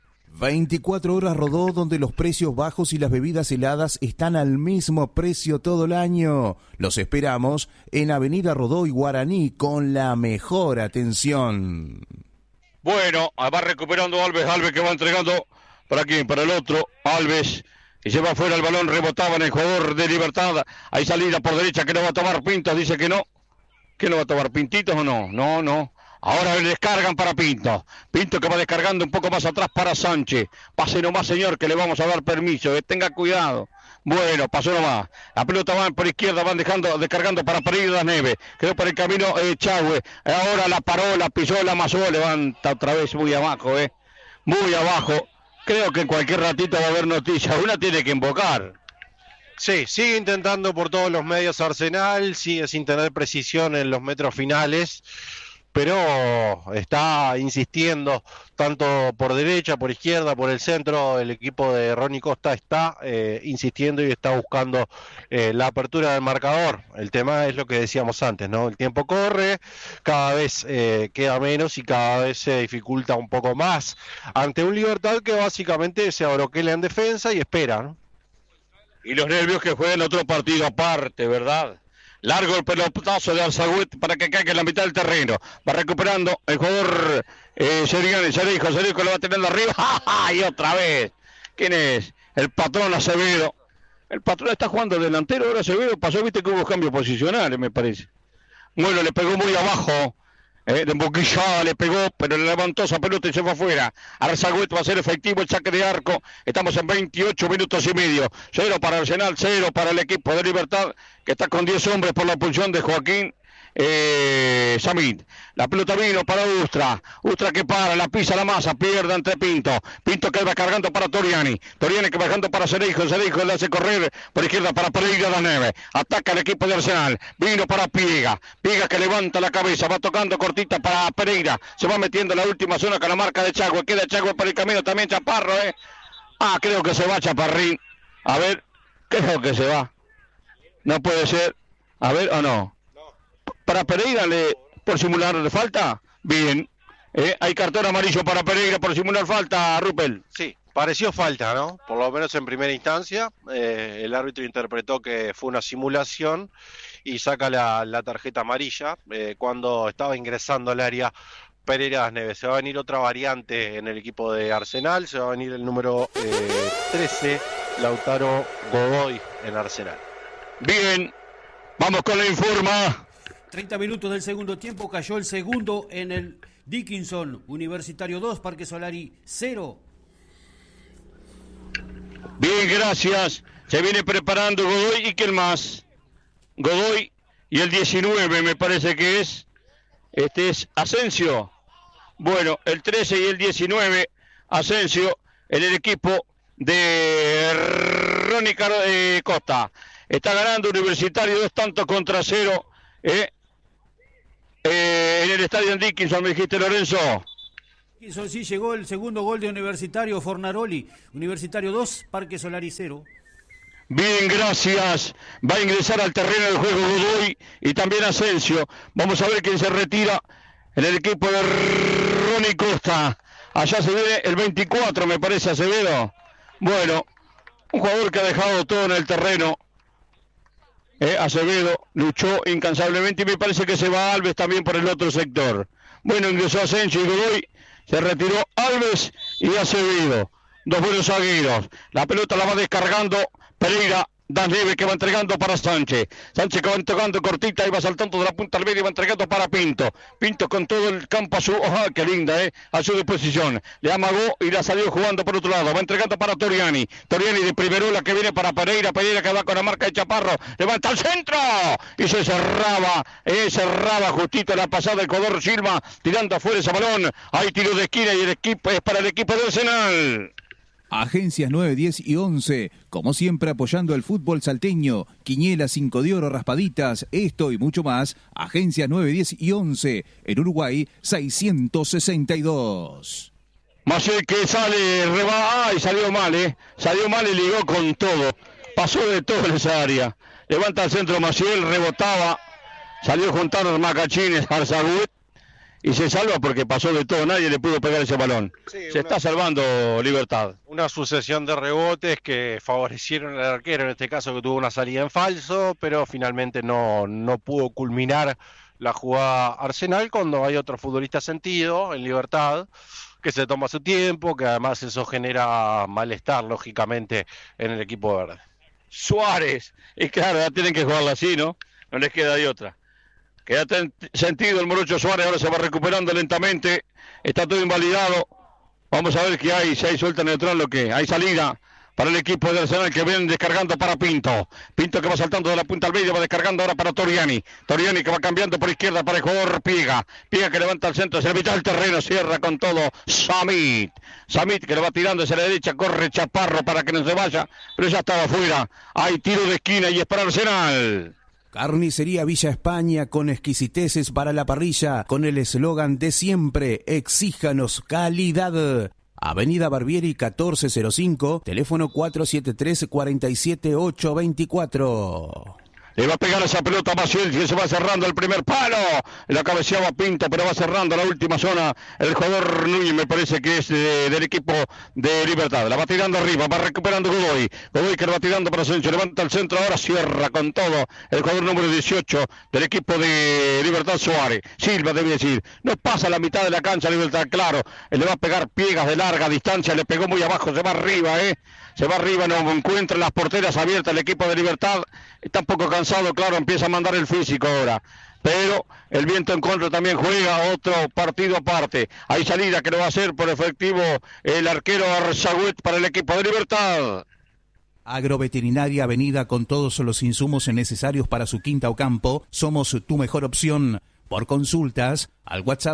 24 horas Rodó, donde los precios bajos y las bebidas heladas están al mismo precio todo el año. Los esperamos en Avenida Rodó y Guaraní con la mejor atención. Bueno, va recuperando Alves que va entregando para quién, para el otro, Alves. Y se va afuera el balón, rebotaba en el jugador de Libertad. Hay salida por derecha que no va a tomar Pintos, dice que no. ¿Qué no va a tomar? ¿Pintitos o no? No. Ahora le descargan para Pinto. Pinto que va descargando un poco más atrás para Sánchez. Pase nomás, señor, que le vamos a dar permiso. Tenga cuidado. Bueno, pasó nomás. La pelota va por izquierda, van descargando para Pereira da Neve. Quedó por el camino Chagüe. Ahora la paró, la pisó, la amasó. Levanta otra vez muy abajo, Muy abajo. Creo que en cualquier ratito va a haber noticias. Una tiene que invocar. Sí, sigue intentando por todos los medios Arsenal. Sigue sin tener precisión en los metros finales. Pero está insistiendo tanto por derecha, por izquierda, por el centro. El equipo de Ronnie Costa está insistiendo y está buscando la apertura del marcador. El tema es lo que decíamos antes, ¿no? El tiempo corre, cada vez queda menos y cada vez se dificulta un poco más ante un Libertad que básicamente se abroquela en defensa y espera, ¿no? Y los nervios que jueguen otro partido aparte, ¿verdad? Largo el pelotazo de Alzagüet para que caiga en la mitad del terreno. Va recuperando el jugador Cerejo lo va teniendo arriba. Y otra vez. ¿Quién es? El patrón Acevedo. El patrón está jugando delantero. Ahora Acevedo pasó, viste que hubo cambios posicionales, me parece. Bueno, le pegó muy abajo. De emboquillada le pegó, pero le levantó esa pelota y se fue afuera. Alzagüet va a ser efectivo el saque de arco. Estamos en 28 minutos y medio. 0 para Arsenal, 0 para el equipo de Libertad, que está con 10 hombres por la pulsión de Joaquín Samit. La pelota vino para Ustra que para, la pisa la masa, pierde ante Pinto que va cargando para Toriani que va bajando para Cerejo le hace correr por izquierda para Pereira da Neve, ataca el equipo de Arsenal, vino para Piega que levanta la cabeza, va tocando cortita para Pereira, se va metiendo en la última zona con la marca de Chagüe, queda Chagüe por el camino, también Chaparro, creo que se va Chaparrín, a ver, creo que se va, no puede ser, a ver o no. Para Pereira, por simular falta, bien. Hay cartón amarillo para Pereira por simular falta, Rupel. Sí, pareció falta, ¿no? Por lo menos en primera instancia. El árbitro interpretó que fue una simulación y saca la tarjeta amarilla. Cuando estaba ingresando al área Pereira das Neves. Se va a venir otra variante en el equipo de Arsenal. Se va a venir el número 13, Lautaro Godoy en Arsenal. Bien, vamos con la informa. 30 minutos del segundo tiempo, cayó el segundo en el Dickinson, Universitario 2, Parque Solari 0. Bien, gracias. Se viene preparando Godoy y ¿quién más? Godoy y el 19 me parece que es. Este es Asensio. Bueno, el 13 y el 19, Asensio en el equipo de Ronnie Costa. Está ganando Universitario 2-0 en el estadio Dickinson, me dijiste, Lorenzo. Dickinson, sí, llegó el segundo gol de Universitario, Fornaroli. Universitario 2, Parque Solari 0. Bien, gracias. Va a ingresar al terreno del juego Godoy y también Asensio. Vamos a ver quién se retira en el equipo de Ronnie Costa. Allá se viene el 24, me parece, Acevedo. Bueno, un jugador que ha dejado todo en el terreno. Acevedo luchó incansablemente y me parece que se va Alves también por el otro sector. Bueno, ingresó Asensio y Godoy. Se retiró Alves y Acevedo. Dos buenos zagueros. La pelota la va descargando Pereira. Danleve que va entregando para Sánchez. Sánchez que va entregando cortita y va saltando de la punta al medio y va entregando para Pinto. Pinto con todo el campo a su... ¡Oh, qué linda, a su disposición! Le amagó y la salió jugando por otro lado. Va entregando para Toriani. Toriani de Primerola que viene para Pereira. Pereira que va con la marca de Chaparro. Levanta al centro. Y se cerraba justito la pasada el Codor Silva. Tirando afuera ese balón. Hay tiro de esquina y el equipo es para el equipo de Arsenal. Agencias 9, 10 y 11, como siempre apoyando el fútbol salteño, Quiñela, 5 de oro, raspaditas, esto y mucho más. Agencias 9, 10 y 11, en Uruguay 662. Maciel que sale, y salió mal, salió mal y ligó con todo, pasó de todo en esa área. Levanta al centro Maciel, rebotaba, salió a juntar a Macachines, Arzaguet. Y se salva porque pasó de todo, nadie le pudo pegar ese balón. Sí, está salvando Libertad. Una sucesión de rebotes que favorecieron al arquero, en este caso que tuvo una salida en falso, pero finalmente no pudo culminar la jugada Arsenal cuando hay otro futbolista sentido en Libertad, que se toma su tiempo, que además eso genera malestar, lógicamente, en el equipo verde. Suárez, y claro, ya tienen que jugarla así, ¿no? No les queda de otra. Queda sentido el Morocho Suárez, ahora se va recuperando lentamente, está todo invalidado. Vamos a ver qué hay, si hay suelta neutral, lo que hay salida para el equipo de Arsenal que viene descargando para Pinto. Pinto que va saltando de la punta al medio, va descargando ahora para Toriani. Toriani que va cambiando por izquierda para el jugador Piega. Piega que levanta al centro, hacia la mitad del terreno, cierra con todo Samit. Samit que le va tirando hacia la derecha, corre Chaparro para que no se vaya, pero ya estaba afuera. Hay tiro de esquina y es para Arsenal. Carnicería Villa España con exquisiteces para la parrilla, con el eslogan de siempre, exíjanos calidad. Avenida Barbieri 1405, teléfono 473-47824. Le va a pegar esa pelota a Maciel, que se va cerrando el primer palo. La cabeceaba Pinto, pero va cerrando la última zona. El jugador Núñez me parece que es del equipo de Libertad. La va tirando arriba, va recuperando Godoy. Godoy que la va tirando para Asensio. Levanta el centro, ahora cierra con todo. El jugador número 18 del equipo de Libertad, Suárez. Silva debe decir. No pasa la mitad de la cancha Libertad, claro. Le va a pegar Piegas de larga distancia. Le pegó muy abajo, se va arriba, Se va arriba, no encuentra las porteras abiertas el equipo de Libertad. Está un poco cansado, claro, empieza a mandar el físico ahora. Pero el viento en contra también juega otro partido aparte. Hay salida que lo va a hacer por efectivo el arquero Arzaguet para el equipo de Libertad. Agroveterinaria Avenida con todos los insumos necesarios para su quinta o campo. Somos tu mejor opción. Por consultas, al WhatsApp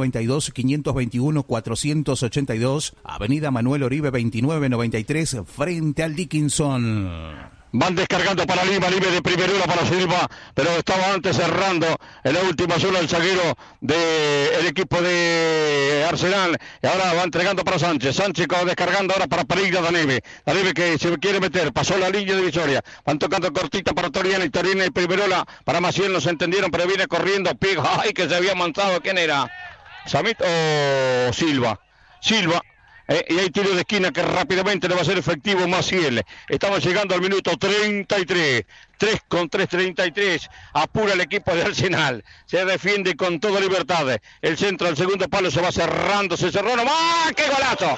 092-521-482, Avenida Manuel Oribe 2993, frente al Dickinson. Van descargando para Lima, Lima de Primerola para Silva, pero estaba antes cerrando en la última zona el zaguero del equipo de Arsenal. Y ahora va entregando para Sánchez. Sánchez va descargando ahora para Pereira Daneve. Daneve que se quiere meter, pasó la línea divisoria. Van tocando cortita para Toriani, Toriani y Primerola. Para Maciel no se entendieron, pero viene corriendo Piega. ¡Ay, que se había manchado! ¿Quién era? ¿Samit o Silva? Silva. Y hay tiro de esquina que rápidamente le va a ser efectivo Maciel. Estamos llegando al minuto 33. 3:33. Apura el equipo de Arsenal. Se defiende con toda libertad. El centro al segundo palo se va cerrando. Se cerró nomás. ¡Qué golazo!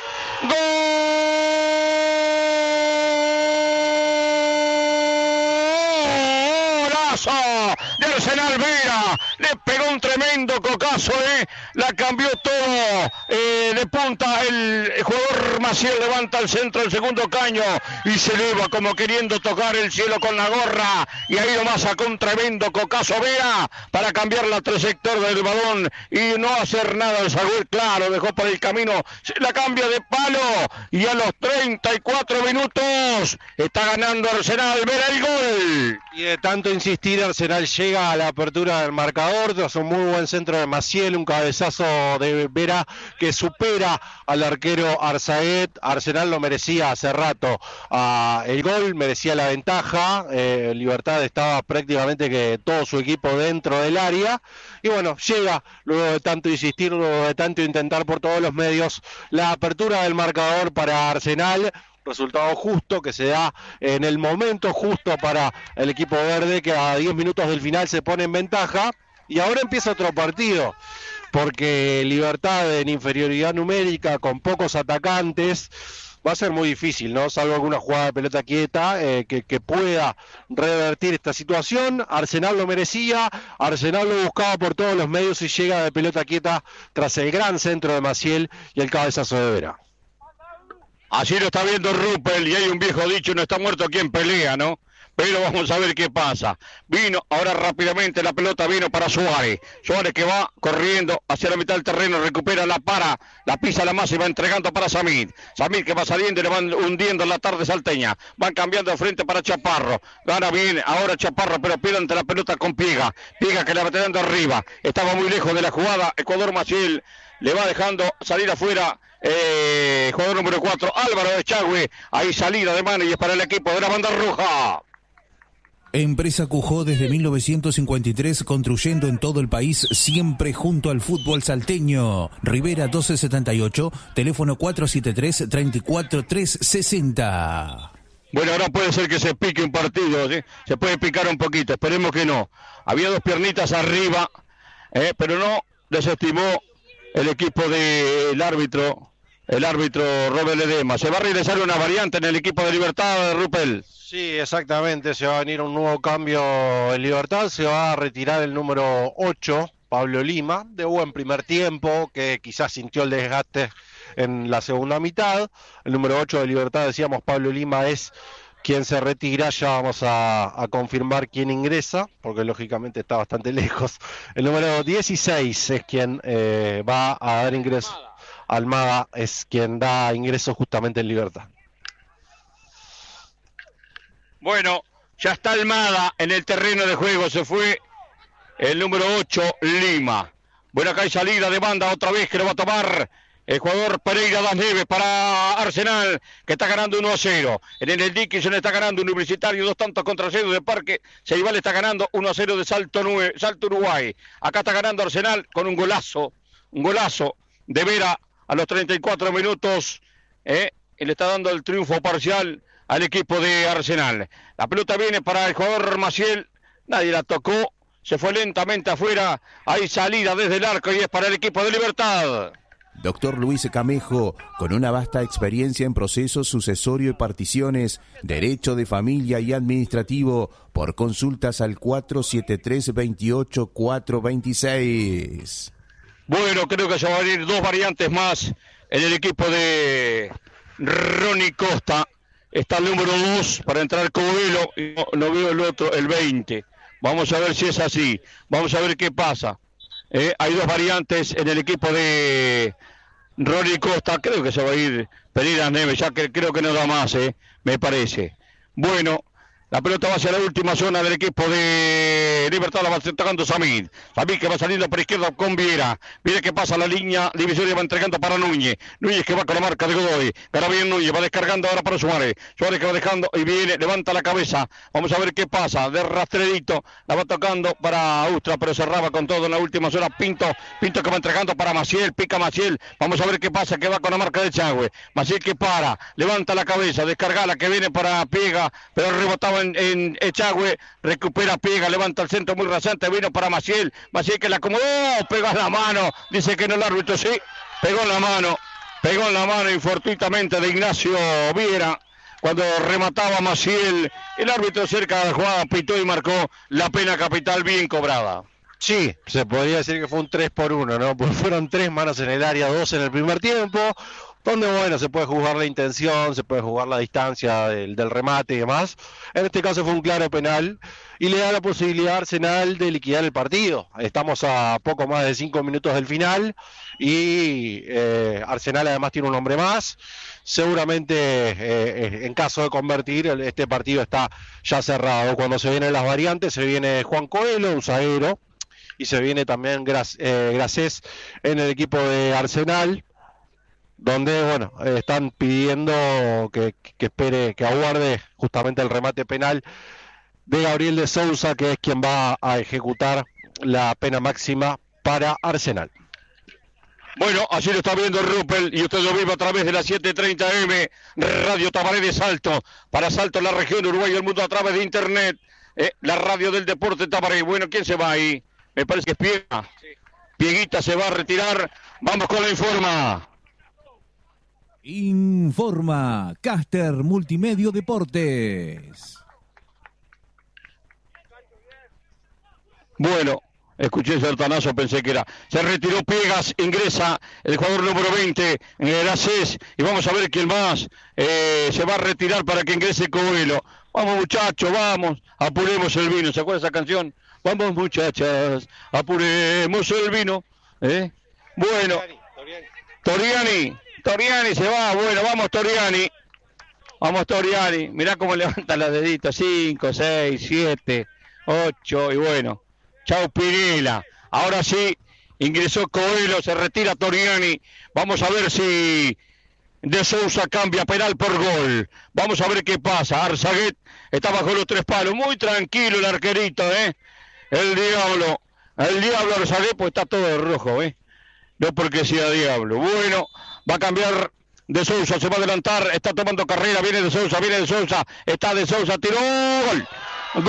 ¡Golazo! de Arsenal. Vera le pegó un tremendo cocazo, la cambió todo de punta. El jugador Maciel levanta el centro del segundo caño y se eleva como queriendo tocar el cielo con la gorra, y ahí nomás sacó un tremendo cocazo Vera para cambiar la trayectoria del balón y no hacer nada. El Sagüel, claro, dejó por el camino, se la cambia de palo, y a los 34 minutos está ganando Arsenal. Vera el gol. Y de tanto insistir, Arsenal llega a la apertura del marcador tras un muy buen centro de Maciel, un cabezazo de Vera que supera al arquero Arzaet. Arsenal lo merecía hace rato el gol, merecía la ventaja. Libertad estaba prácticamente que todo su equipo dentro del área, y bueno, llega luego de tanto insistir, luego de tanto intentar por todos los medios, la apertura del marcador para Arsenal. Resultado justo que se da en el momento justo para el equipo verde, que a 10 minutos del final se pone en ventaja. Y ahora empieza otro partido, porque Libertad en inferioridad numérica, con pocos atacantes, va a ser muy difícil, ¿no? Salvo alguna jugada de pelota quieta que pueda revertir esta situación. Arsenal lo merecía, Arsenal lo buscaba por todos los medios y llega de pelota quieta tras el gran centro de Maciel y el cabezazo de Vera. Así lo está viendo Ruppel, y hay un viejo dicho: no está muerto quien pelea, ¿no? Pero vamos a ver qué pasa. Vino ahora rápidamente la pelota, vino para Suárez. Suárez que va corriendo hacia la mitad del terreno, recupera, la para, la pisa la más y va entregando para Samir. Samir que va saliendo y le van hundiendo en la tarde salteña. Van cambiando de frente para Chaparro. Gana bien ahora Chaparro, pero pierde ante la pelota con Piega. Piega que le va tirando arriba. Estaba muy lejos de la jugada. Ecuador Maciel le va dejando salir afuera. Jugador número 4, Álvaro Echagüe. Ahí salida de mano y es para el equipo de la banda roja. Empresa Cujó desde 1953, construyendo en todo el país, siempre junto al fútbol salteño. Rivera 1278, teléfono 473-34360. Bueno, ahora puede ser que se pique un partido, ¿sí? Se puede picar un poquito, esperemos que no. Había dos piernitas arriba, pero no desestimó el equipo del árbitro. El árbitro Robert Ledema. Se va a regresar una variante en el equipo de Libertad, Ruppel. Sí, exactamente. Se va a venir un nuevo cambio en Libertad. Se va a retirar el número 8, Pablo Lima, de buen primer tiempo, que quizás sintió el desgaste en la segunda mitad. El número 8 de Libertad, decíamos, Pablo Lima es quien se retira. Ya vamos a confirmar quién ingresa, porque lógicamente está bastante lejos. El número 16 es quien va a dar ingreso. Almada es quien da ingreso justamente en Libertad. Bueno, ya está Almada en el terreno de juego. Se fue el número 8, Lima. Bueno, acá hay salida de banda otra vez que lo va a tomar el jugador Pereira Das Neves para Arsenal, que está ganando 1-0. En el Dickinson está ganando Universitario 2 tantos contra 0 de Parque. Ceibal está ganando 1-0 de Salto Uruguay. Acá está ganando Arsenal con un golazo de Vera a los 34 minutos, y le está dando el triunfo parcial al equipo de Arsenal. La pelota viene para el jugador Maciel, nadie la tocó, se fue lentamente afuera, hay salida desde el arco y es para el equipo de Libertad. Doctor Luis Camejo, con una vasta experiencia en procesos sucesorio y particiones, derecho de familia y administrativo, por consultas al 473-28-426. Bueno, creo que se van a venir dos variantes más en el equipo de Ronnie Costa. Está el número 2 para entrar Covelo y no veo el otro, el 20. Vamos a ver si es así. Vamos a ver qué pasa. Hay dos variantes en el equipo de Ronnie Costa. Creo que se va a ir Pereira Neves, ya que creo que no da más, me parece. Bueno, la pelota va hacia la última zona del equipo de Libertad, la va tocando Samir. Samir que va saliendo por izquierda con Viera. Viera que pasa la línea divisoria, va entregando para Núñez. Núñez que va con la marca de Godoy. Gana bien Núñez, va descargando ahora para Suárez. Suárez que va dejando y viene, levanta la cabeza. Vamos a ver qué pasa. De rastredito, la va tocando para Austra, pero cerraba con todo en la última zona. Pinto que va entregando para Maciel, pica Maciel. Vamos a ver qué pasa, que va con la marca de Echagüe. Maciel que para, levanta la cabeza, descarga la que viene para Piega, pero rebotaba en Echagüe, recupera Piega, levanta el centro muy rasante, vino para Maciel que la acomodó, pegó en la mano, dice que no el árbitro, sí, pegó en la mano y fortuitamente de Ignacio Viera, cuando remataba Maciel. El árbitro cerca de la jugada pitó y marcó la pena capital bien cobrada. Sí, se podría decir que fue un 3-1, ¿no? Pues fueron 3 manos en el área, 2 en el primer tiempo, donde, bueno, se puede jugar la intención, se puede jugar la distancia del remate y demás. En este caso fue un claro penal y le da la posibilidad a Arsenal de liquidar el partido. Estamos a poco más de 5 minutos del final y Arsenal además tiene un hombre más. Seguramente en caso de convertir, este partido está ya cerrado. Cuando se vienen las variantes, se viene Juan Coelho, un zaguero, y se viene también Gracés en el equipo de Arsenal, donde, bueno, están pidiendo que espere, que aguarde justamente el remate penal de Gabriel de Sousa, que es quien va a ejecutar la pena máxima para Arsenal. Bueno, así lo está viendo Ruppel y usted lo vive a través de la 730M, Radio Tabaré de Salto, para Salto en la región Uruguay y el mundo a través de internet, la radio del deporte Tabaré. Bueno, ¿quién se va ahí? Me parece que es Piega. Sí. Pieguita se va a retirar. Vamos con la informa. Informa Caster Multimedio Deportes. Bueno, escuché ese sartanazo, pensé que era. Se retiró Piegas, ingresa el jugador número 20, Gracés, y vamos a ver quién más se va a retirar para que ingrese Coelho. Vamos muchachos, vamos, apuremos el vino. ¿Se acuerda esa canción? Vamos muchachas, apuremos el vino. Bueno, Toriani se va, bueno, vamos Toriani. Vamos Toriani, mirá cómo levanta los deditos, 5, 6, 7, 8 y bueno. Chau Pinela. Ahora sí, ingresó Coelho, se retira Toriani. Vamos a ver si de Sousa cambia penal por gol. Vamos a ver qué pasa. Arzaguet está bajo los 3 palos. Muy tranquilo el arquerito, El diablo Arzaguet, pues está todo de rojo, No porque sea diablo. Bueno, va a cambiar de Sousa, se va a adelantar, está tomando carrera, viene de Sousa, está de Sousa, tiró, gol. Gol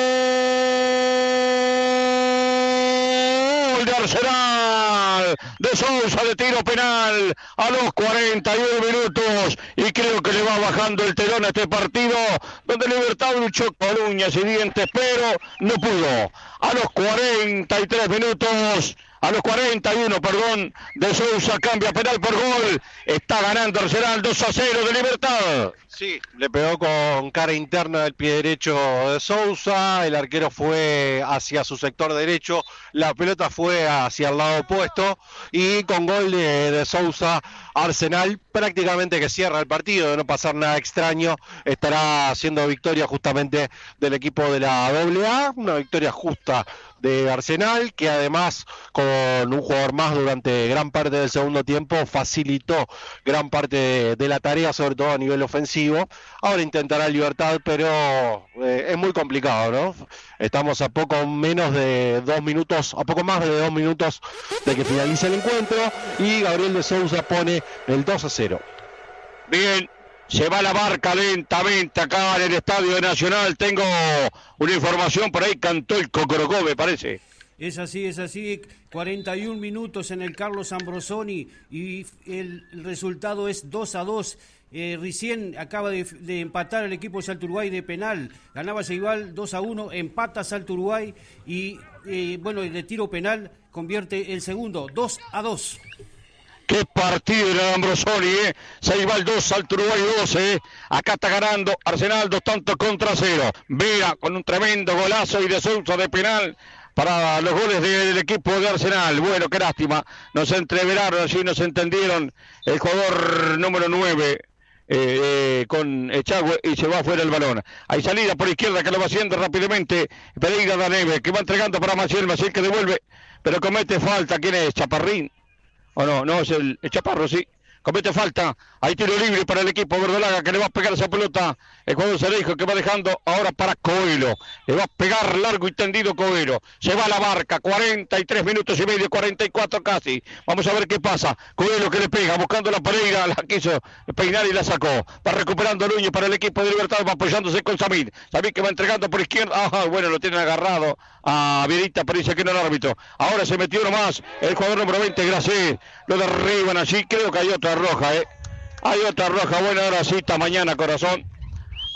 de Arsenal, de Sousa, de tiro penal a los 41 minutos y creo que le va bajando el telón a este partido donde Libertad luchó con uñas y dientes pero no pudo. A los 43 minutos, a los 41, perdón, de Sousa cambia penal por gol, está ganando Arsenal 2-0 de Libertad. Sí, le pegó con cara interna del pie derecho de Sousa, el arquero fue hacia su sector derecho, la pelota fue hacia el lado opuesto y con gol de Sousa, Arsenal prácticamente que cierra el partido, de no pasar nada extraño, estará haciendo victoria justamente del equipo de la AA, una victoria justa de Arsenal, que además con un jugador más durante gran parte del segundo tiempo facilitó gran parte de la tarea, sobre todo a nivel ofensivo. Ahora intentará Libertad, pero es muy complicado, ¿no? Estamos a poco menos de 2 minutos, a poco más de 2 minutos de que finalice el encuentro y Gabriel de Sousa pone el 2-0. Bien. Se va la barca lentamente acá en el Estadio Nacional. Tengo una información por ahí, cantó el Cocorocó, me parece. Es así. 41 minutos en el Carlos Ambrosoni y el resultado es 2-2. Recién acaba de empatar el equipo de Salto Uruguay de penal. Ganaba Ceibal 2-1, empata Salto Uruguay y bueno, de tiro penal convierte el segundo, 2-2. Qué partido de Ambrosoni, Ceibal 2, Salto Uruguay 2, Acá está ganando Arsenal 2-0. Vera con un tremendo golazo y de Sousa de penal para los goles del equipo de Arsenal. Bueno, qué lástima, nos entreveraron allí, nos entendieron el jugador número 9 con Echagüe y se va afuera el balón. Hay salida por izquierda que lo va haciendo rápidamente Pereira da Neve, que va entregando para Maciel que devuelve, pero comete falta. ¿Quién es? ¿Chaparrín? ¿O no? No, es el Chaparro, sí. Comete falta. Hay tiro libre para el equipo verdolaga que le va a pegar esa pelota. El jugador Cereijo que va dejando ahora para Coelho. Le va a pegar largo y tendido Coelho. Se va a la barca. 43 minutos y medio, 44 casi. Vamos a ver qué pasa. Coelho que le pega, buscando la Pereira. La quiso peinar y la sacó. Va recuperando Núñez para el equipo de Libertad. Va apoyándose con Samir. Samir que va entregando por izquierda. Bueno, lo tienen agarrado a Vierita, pero dice que no el árbitro. Ahora se metió nomás el jugador número 20, Gracés. Lo derriban allí. Creo que hay otra roja, Hay otra roja. Bueno, ahora sí, esta mañana, corazón.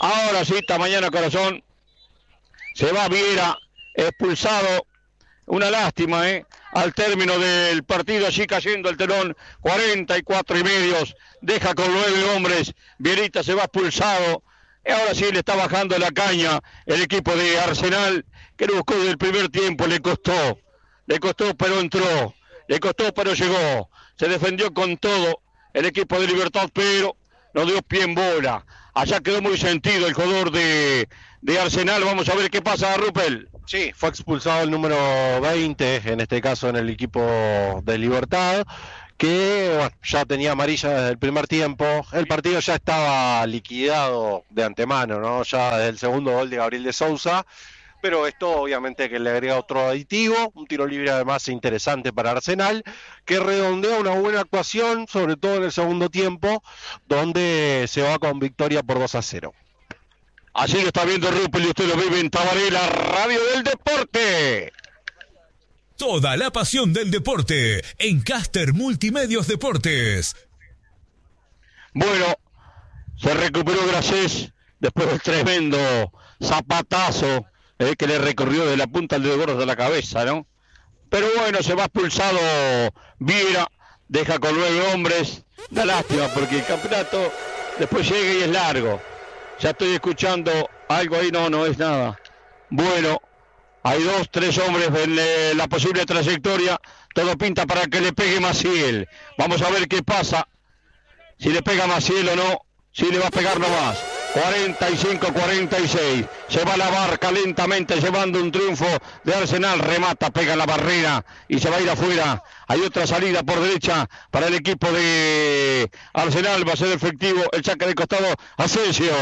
Ahora sí, esta mañana, corazón. Se va Viera, expulsado. Una lástima, al término del partido, allí cayendo el telón, 44,5, deja con 9 hombres, Vierita se va expulsado, y ahora sí le está bajando la caña el equipo de Arsenal, que lo buscó desde el primer tiempo, le costó pero entró, le costó pero llegó, se defendió con todo el equipo de Libertad, pero no dio pie en bola, allá quedó muy sentido el jugador de Arsenal. Vamos a ver qué pasa, Rupel. Sí, fue expulsado el número 20, en este caso en el equipo de Libertad, que bueno, ya tenía amarilla desde el primer tiempo. El partido ya estaba liquidado de antemano, ¿no? Ya desde el segundo gol de Gabriel de Sousa, pero esto obviamente que le agrega otro aditivo, un tiro libre además interesante para Arsenal, que redondea una buena actuación, sobre todo en el segundo tiempo, donde se va con victoria por 2-0. Así lo está viendo Rupel y usted lo vive en Tabaré, la radio del deporte. Toda la pasión del deporte en Caster Multimedios Deportes. Bueno, se recuperó Gracés después del tremendo zapatazo que le recorrió de la punta al dedo gordo de la cabeza, ¿no? Pero bueno, se va expulsado Viera, deja con 9 hombres. Da lástima porque el campeonato después llega y es largo. Ya estoy escuchando algo ahí, no es nada. Bueno, hay 2, 3 hombres en la posible trayectoria. Todo pinta para que le pegue Maciel. Vamos a ver qué pasa. Si le pega Maciel o no. Si le va a pegar nomás. 45-46. Se va la barca lentamente llevando un triunfo de Arsenal. Remata, pega la barrera y se va a ir afuera. Hay otra salida por derecha para el equipo de Arsenal. Va a ser efectivo el saque de costado. Asensio.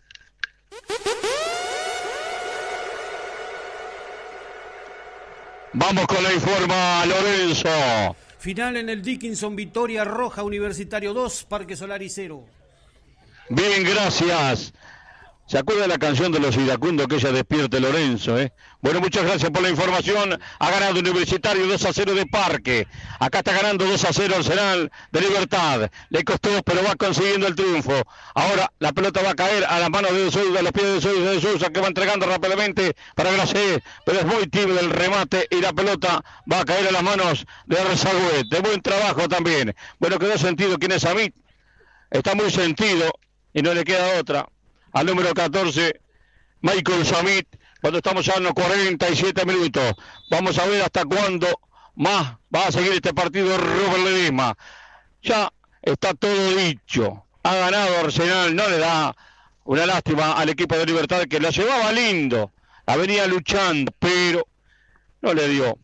Vamos con la informa Lorenzo. Final en el Dickinson, Victoria Roja, Universitario 2, Parque Solari 0. Bien, gracias. ¿Se acuerda de la canción de los iracundos que ella despierte, Lorenzo? Bueno, muchas gracias por la información. Ha ganado Universitario 2-0 de Parque. Acá está ganando 2-0 Arsenal de Libertad. Le costó, pero va consiguiendo el triunfo. Ahora la pelota va a caer a las manos de Sousa, a los pies de Sousa, que va entregando rápidamente para Gracé. Pero es muy tímido el remate y la pelota va a caer a las manos de Arzagüet. De buen trabajo también. Bueno, quedó sentido quién es Amit. Está muy sentido y no le queda otra. Al número 14, Michael Samit, cuando estamos ya en los 47 minutos. Vamos a ver hasta cuándo más va a seguir este partido Robert Ledesma. Ya está todo dicho. Ha ganado Arsenal, no le da una lástima al equipo de Libertad que la llevaba lindo. La venía luchando, pero no le dio.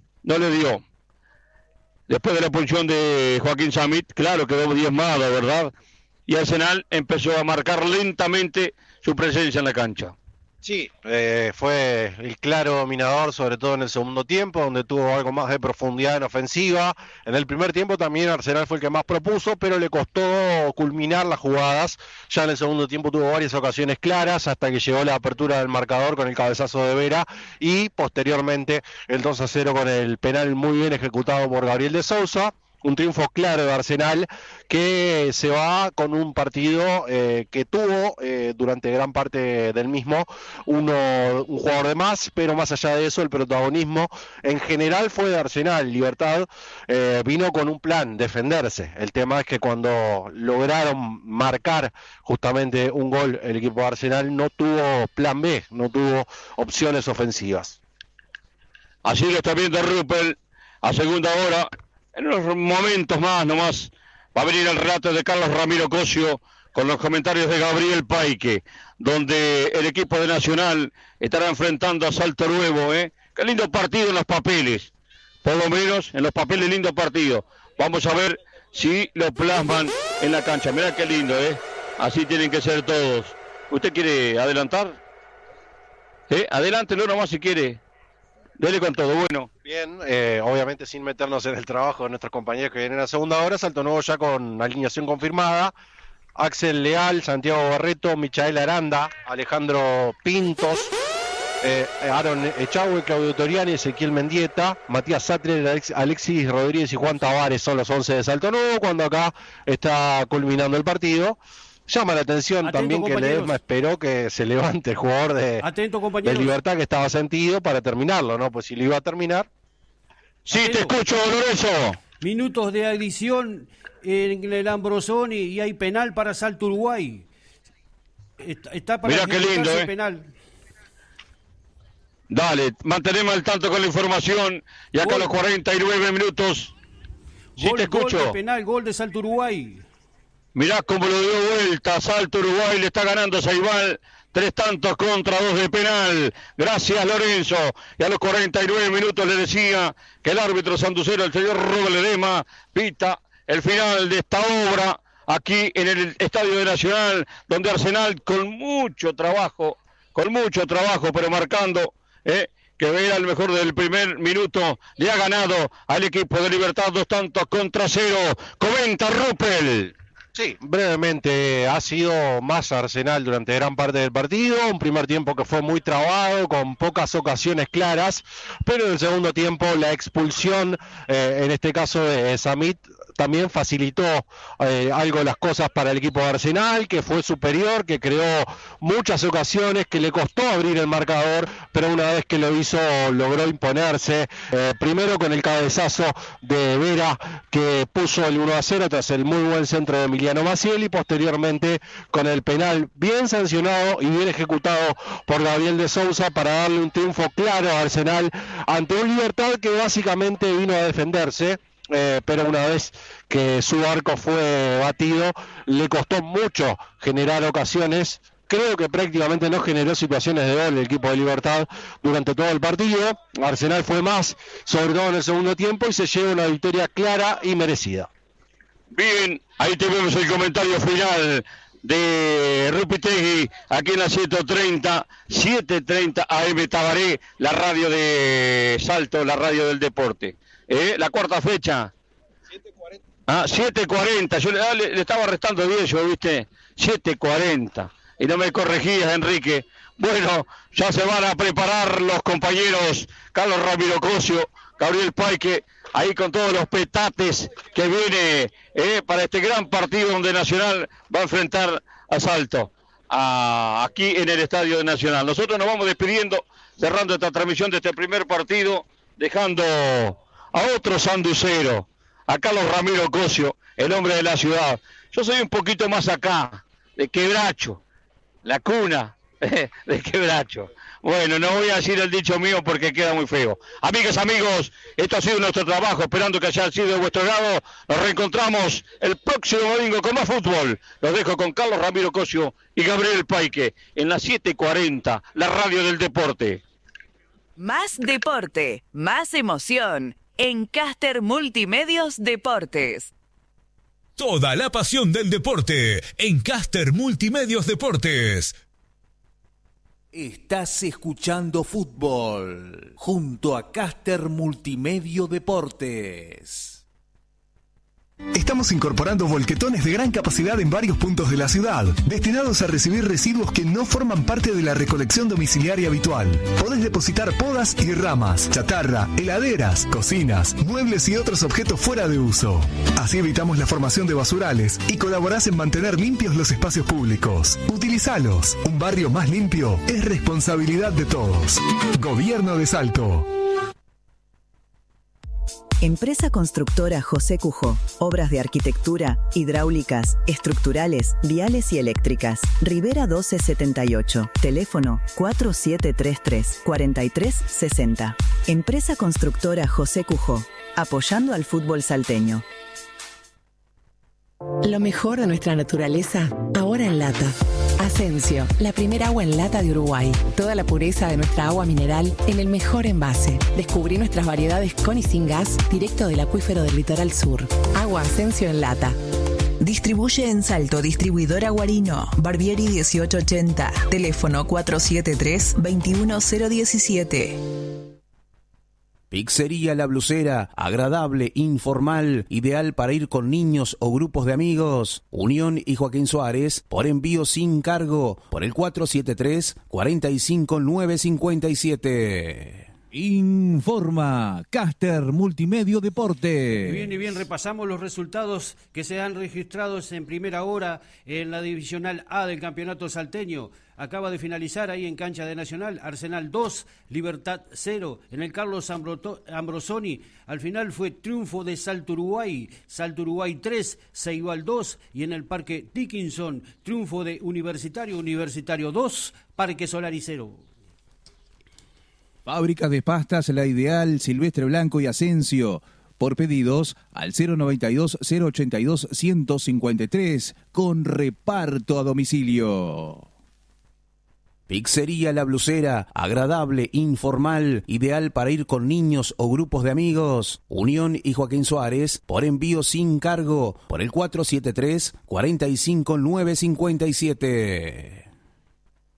Después de la expulsión de Joaquín Samit, claro, quedó diezmado, ¿verdad? Y Arsenal empezó a marcar lentamente su presencia en la cancha. Sí, fue el claro dominador, sobre todo en el segundo tiempo, donde tuvo algo más de profundidad en ofensiva. En el primer tiempo también Arsenal fue el que más propuso, pero le costó culminar las jugadas. Ya en el segundo tiempo tuvo varias ocasiones claras, hasta que llegó la apertura del marcador con el cabezazo de Vera, y posteriormente el 2-0 con el penal muy bien ejecutado por Gabriel de Sousa. Un triunfo claro de Arsenal, que se va con un partido que tuvo durante gran parte del mismo un jugador de más, pero más allá de eso el protagonismo en general fue de Arsenal. Libertad vino con un plan, defenderse. El tema es que cuando lograron marcar justamente un gol el equipo de Arsenal no tuvo plan B, no tuvo opciones ofensivas. Así lo está viendo Rupel a segunda hora. En unos momentos más nomás va a venir el relato de Carlos Ramiro Cosio con los comentarios de Gabriel Paique, donde el equipo de Nacional estará enfrentando a Salto Nuevo. Qué lindo partido en los papeles, por lo menos en los papeles lindo partido. Vamos a ver si lo plasman en la cancha. Mirá qué lindo, así tienen que ser todos. ¿Usted quiere adelantar? Adelántelo nomás si quiere. Dele con todo, bueno. Bien, obviamente sin meternos en el trabajo de nuestros compañeros que vienen a segunda hora. Salto Nuevo ya con alineación confirmada. Axel Leal, Santiago Barreto, Michael Aranda, Alejandro Pintos, Aaron Echagüe, Claudio Toriani, Ezequiel Mendieta, Matías Sattler, Alexis Rodríguez y Juan Tavares son los 11 de Salto Nuevo, cuando acá está culminando el partido. Llama la atención también que Ledesma esperó que se levante el jugador de Libertad, que estaba sentido, para terminarlo, ¿no? Pues si lo iba a terminar. Sí, te escucho, Lorenzo. Minutos de adición en el Ambrosoni y hay penal para Salto Uruguay. Está para mirá qué lindo, penal. Dale, mantenemos al tanto con la información. Y acá a los 49 minutos. Sí, te escucho. Gol de penal, gol de Salto Uruguay. Mirá cómo lo dio vuelta. Salto Uruguay, le está ganando a Ceibal. 3 tantos contra 2 de penal. Gracias, Lorenzo. Y a los 49 minutos le decía que el árbitro sanducero, el señor Rubén Ledesma, pita el final de esta obra aquí en el Estadio de Nacional, donde Arsenal con mucho trabajo, pero marcando, que era el mejor del primer minuto, le ha ganado al equipo de Libertad 2 tantos contra 0. Comenta Ruppel. Sí, brevemente, ha sido más Arsenal durante gran parte del partido, un primer tiempo que fue muy trabado, con pocas ocasiones claras, pero en el segundo tiempo la expulsión, en este caso de Samit, también facilitó algo las cosas para el equipo de Arsenal, que fue superior, que creó muchas ocasiones, que le costó abrir el marcador, pero una vez que lo hizo logró imponerse, primero con el cabezazo de Vera, que puso el 1-0 tras el muy buen centro de Emiliano Maciel, y posteriormente con el penal bien sancionado y bien ejecutado por Gabriel de Sousa para darle un triunfo claro a Arsenal ante un Libertad que básicamente vino a defenderse. Pero una vez que su arco fue batido, le costó mucho generar ocasiones. Creo que prácticamente no generó situaciones de gol el equipo de Libertad durante todo el partido. Arsenal fue más, sobre todo en el segundo tiempo, y se lleva una victoria clara y merecida. Bien, ahí tenemos el comentario final de Rupitegui, aquí en la 730 AM Tabaré, la radio de Salto, la radio del deporte. La cuarta fecha. 7:40. Yo le estaba restando 10, yo, ¿viste? 7:40. Y no me corregías, Enrique. Bueno, ya se van a preparar los compañeros Carlos Ramiro Cosio, Gabriel Paique, ahí con todos los petates que viene para este gran partido donde Nacional va a enfrentar a Salto, aquí en el Estadio de Nacional. Nosotros nos vamos despidiendo, cerrando esta transmisión de este primer partido, dejando a otro sanducero, a Carlos Ramiro Cosio, el hombre de la ciudad. Yo soy un poquito más acá, de Quebracho, la cuna de Quebracho. Bueno, no voy a decir el dicho mío porque queda muy feo. Amigas, amigos, esto ha sido nuestro trabajo, esperando que haya sido de vuestro agrado. Nos reencontramos el próximo domingo con más fútbol. Los dejo con Carlos Ramiro Cosio y Gabriel Paique en la 7:40, la radio del deporte. Más deporte, más emoción. En Caster Multimedios Deportes. Toda la pasión del deporte en Caster Multimedios Deportes. Estás escuchando fútbol junto a Caster Multimedio Deportes. Estamos incorporando volquetones de gran capacidad en varios puntos de la ciudad, destinados a recibir residuos que no forman parte de la recolección domiciliaria habitual. Podés depositar podas y ramas, chatarra, heladeras, cocinas, muebles y otros objetos fuera de uso. Así evitamos la formación de basurales y colaborás en mantener limpios los espacios públicos. Utilizalos. Un barrio más limpio es responsabilidad de todos. Gobierno de Salto. Empresa Constructora José Cujó. Obras de arquitectura, hidráulicas, estructurales, viales y eléctricas. Rivera 1278. Teléfono 4733-4360. Empresa Constructora José Cujó. Apoyando al fútbol salteño. Lo mejor de nuestra naturaleza, ahora en lata. Asensio, la primera agua en lata de Uruguay. Toda la pureza de nuestra agua mineral en el mejor envase. Descubrí nuestras variedades con y sin gas, directo del acuífero del litoral sur. Agua Asensio en lata. Distribuye en Salto, distribuidora Guarino, Barbieri 1880, teléfono 473-21017. Pizzería La Blusera, agradable, informal, ideal para ir con niños o grupos de amigos. Unión y Joaquín Suárez, por envío sin cargo, por el 473-45957. Informa Caster Multimedio Deporte. Bien, repasamos los resultados que se han registrado en primera hora en la Divisional A del Campeonato Salteño. Acaba de finalizar ahí en cancha de Nacional, Arsenal 2, Libertad 0. En el Carlos Ambrosoni, al final fue triunfo de Salto Uruguay 3, Ceibal 2. Y en el Parque Dickinson, triunfo de Universitario 2, Parque Solari 0. Fábricas de pastas La Ideal, Silvestre Blanco y Asensio. Por pedidos al 092-082-153 con reparto a domicilio. Pizzería La Blusera, agradable, informal, ideal para ir con niños o grupos de amigos. Unión y Joaquín Suárez, por envío sin cargo, por el 473-45957.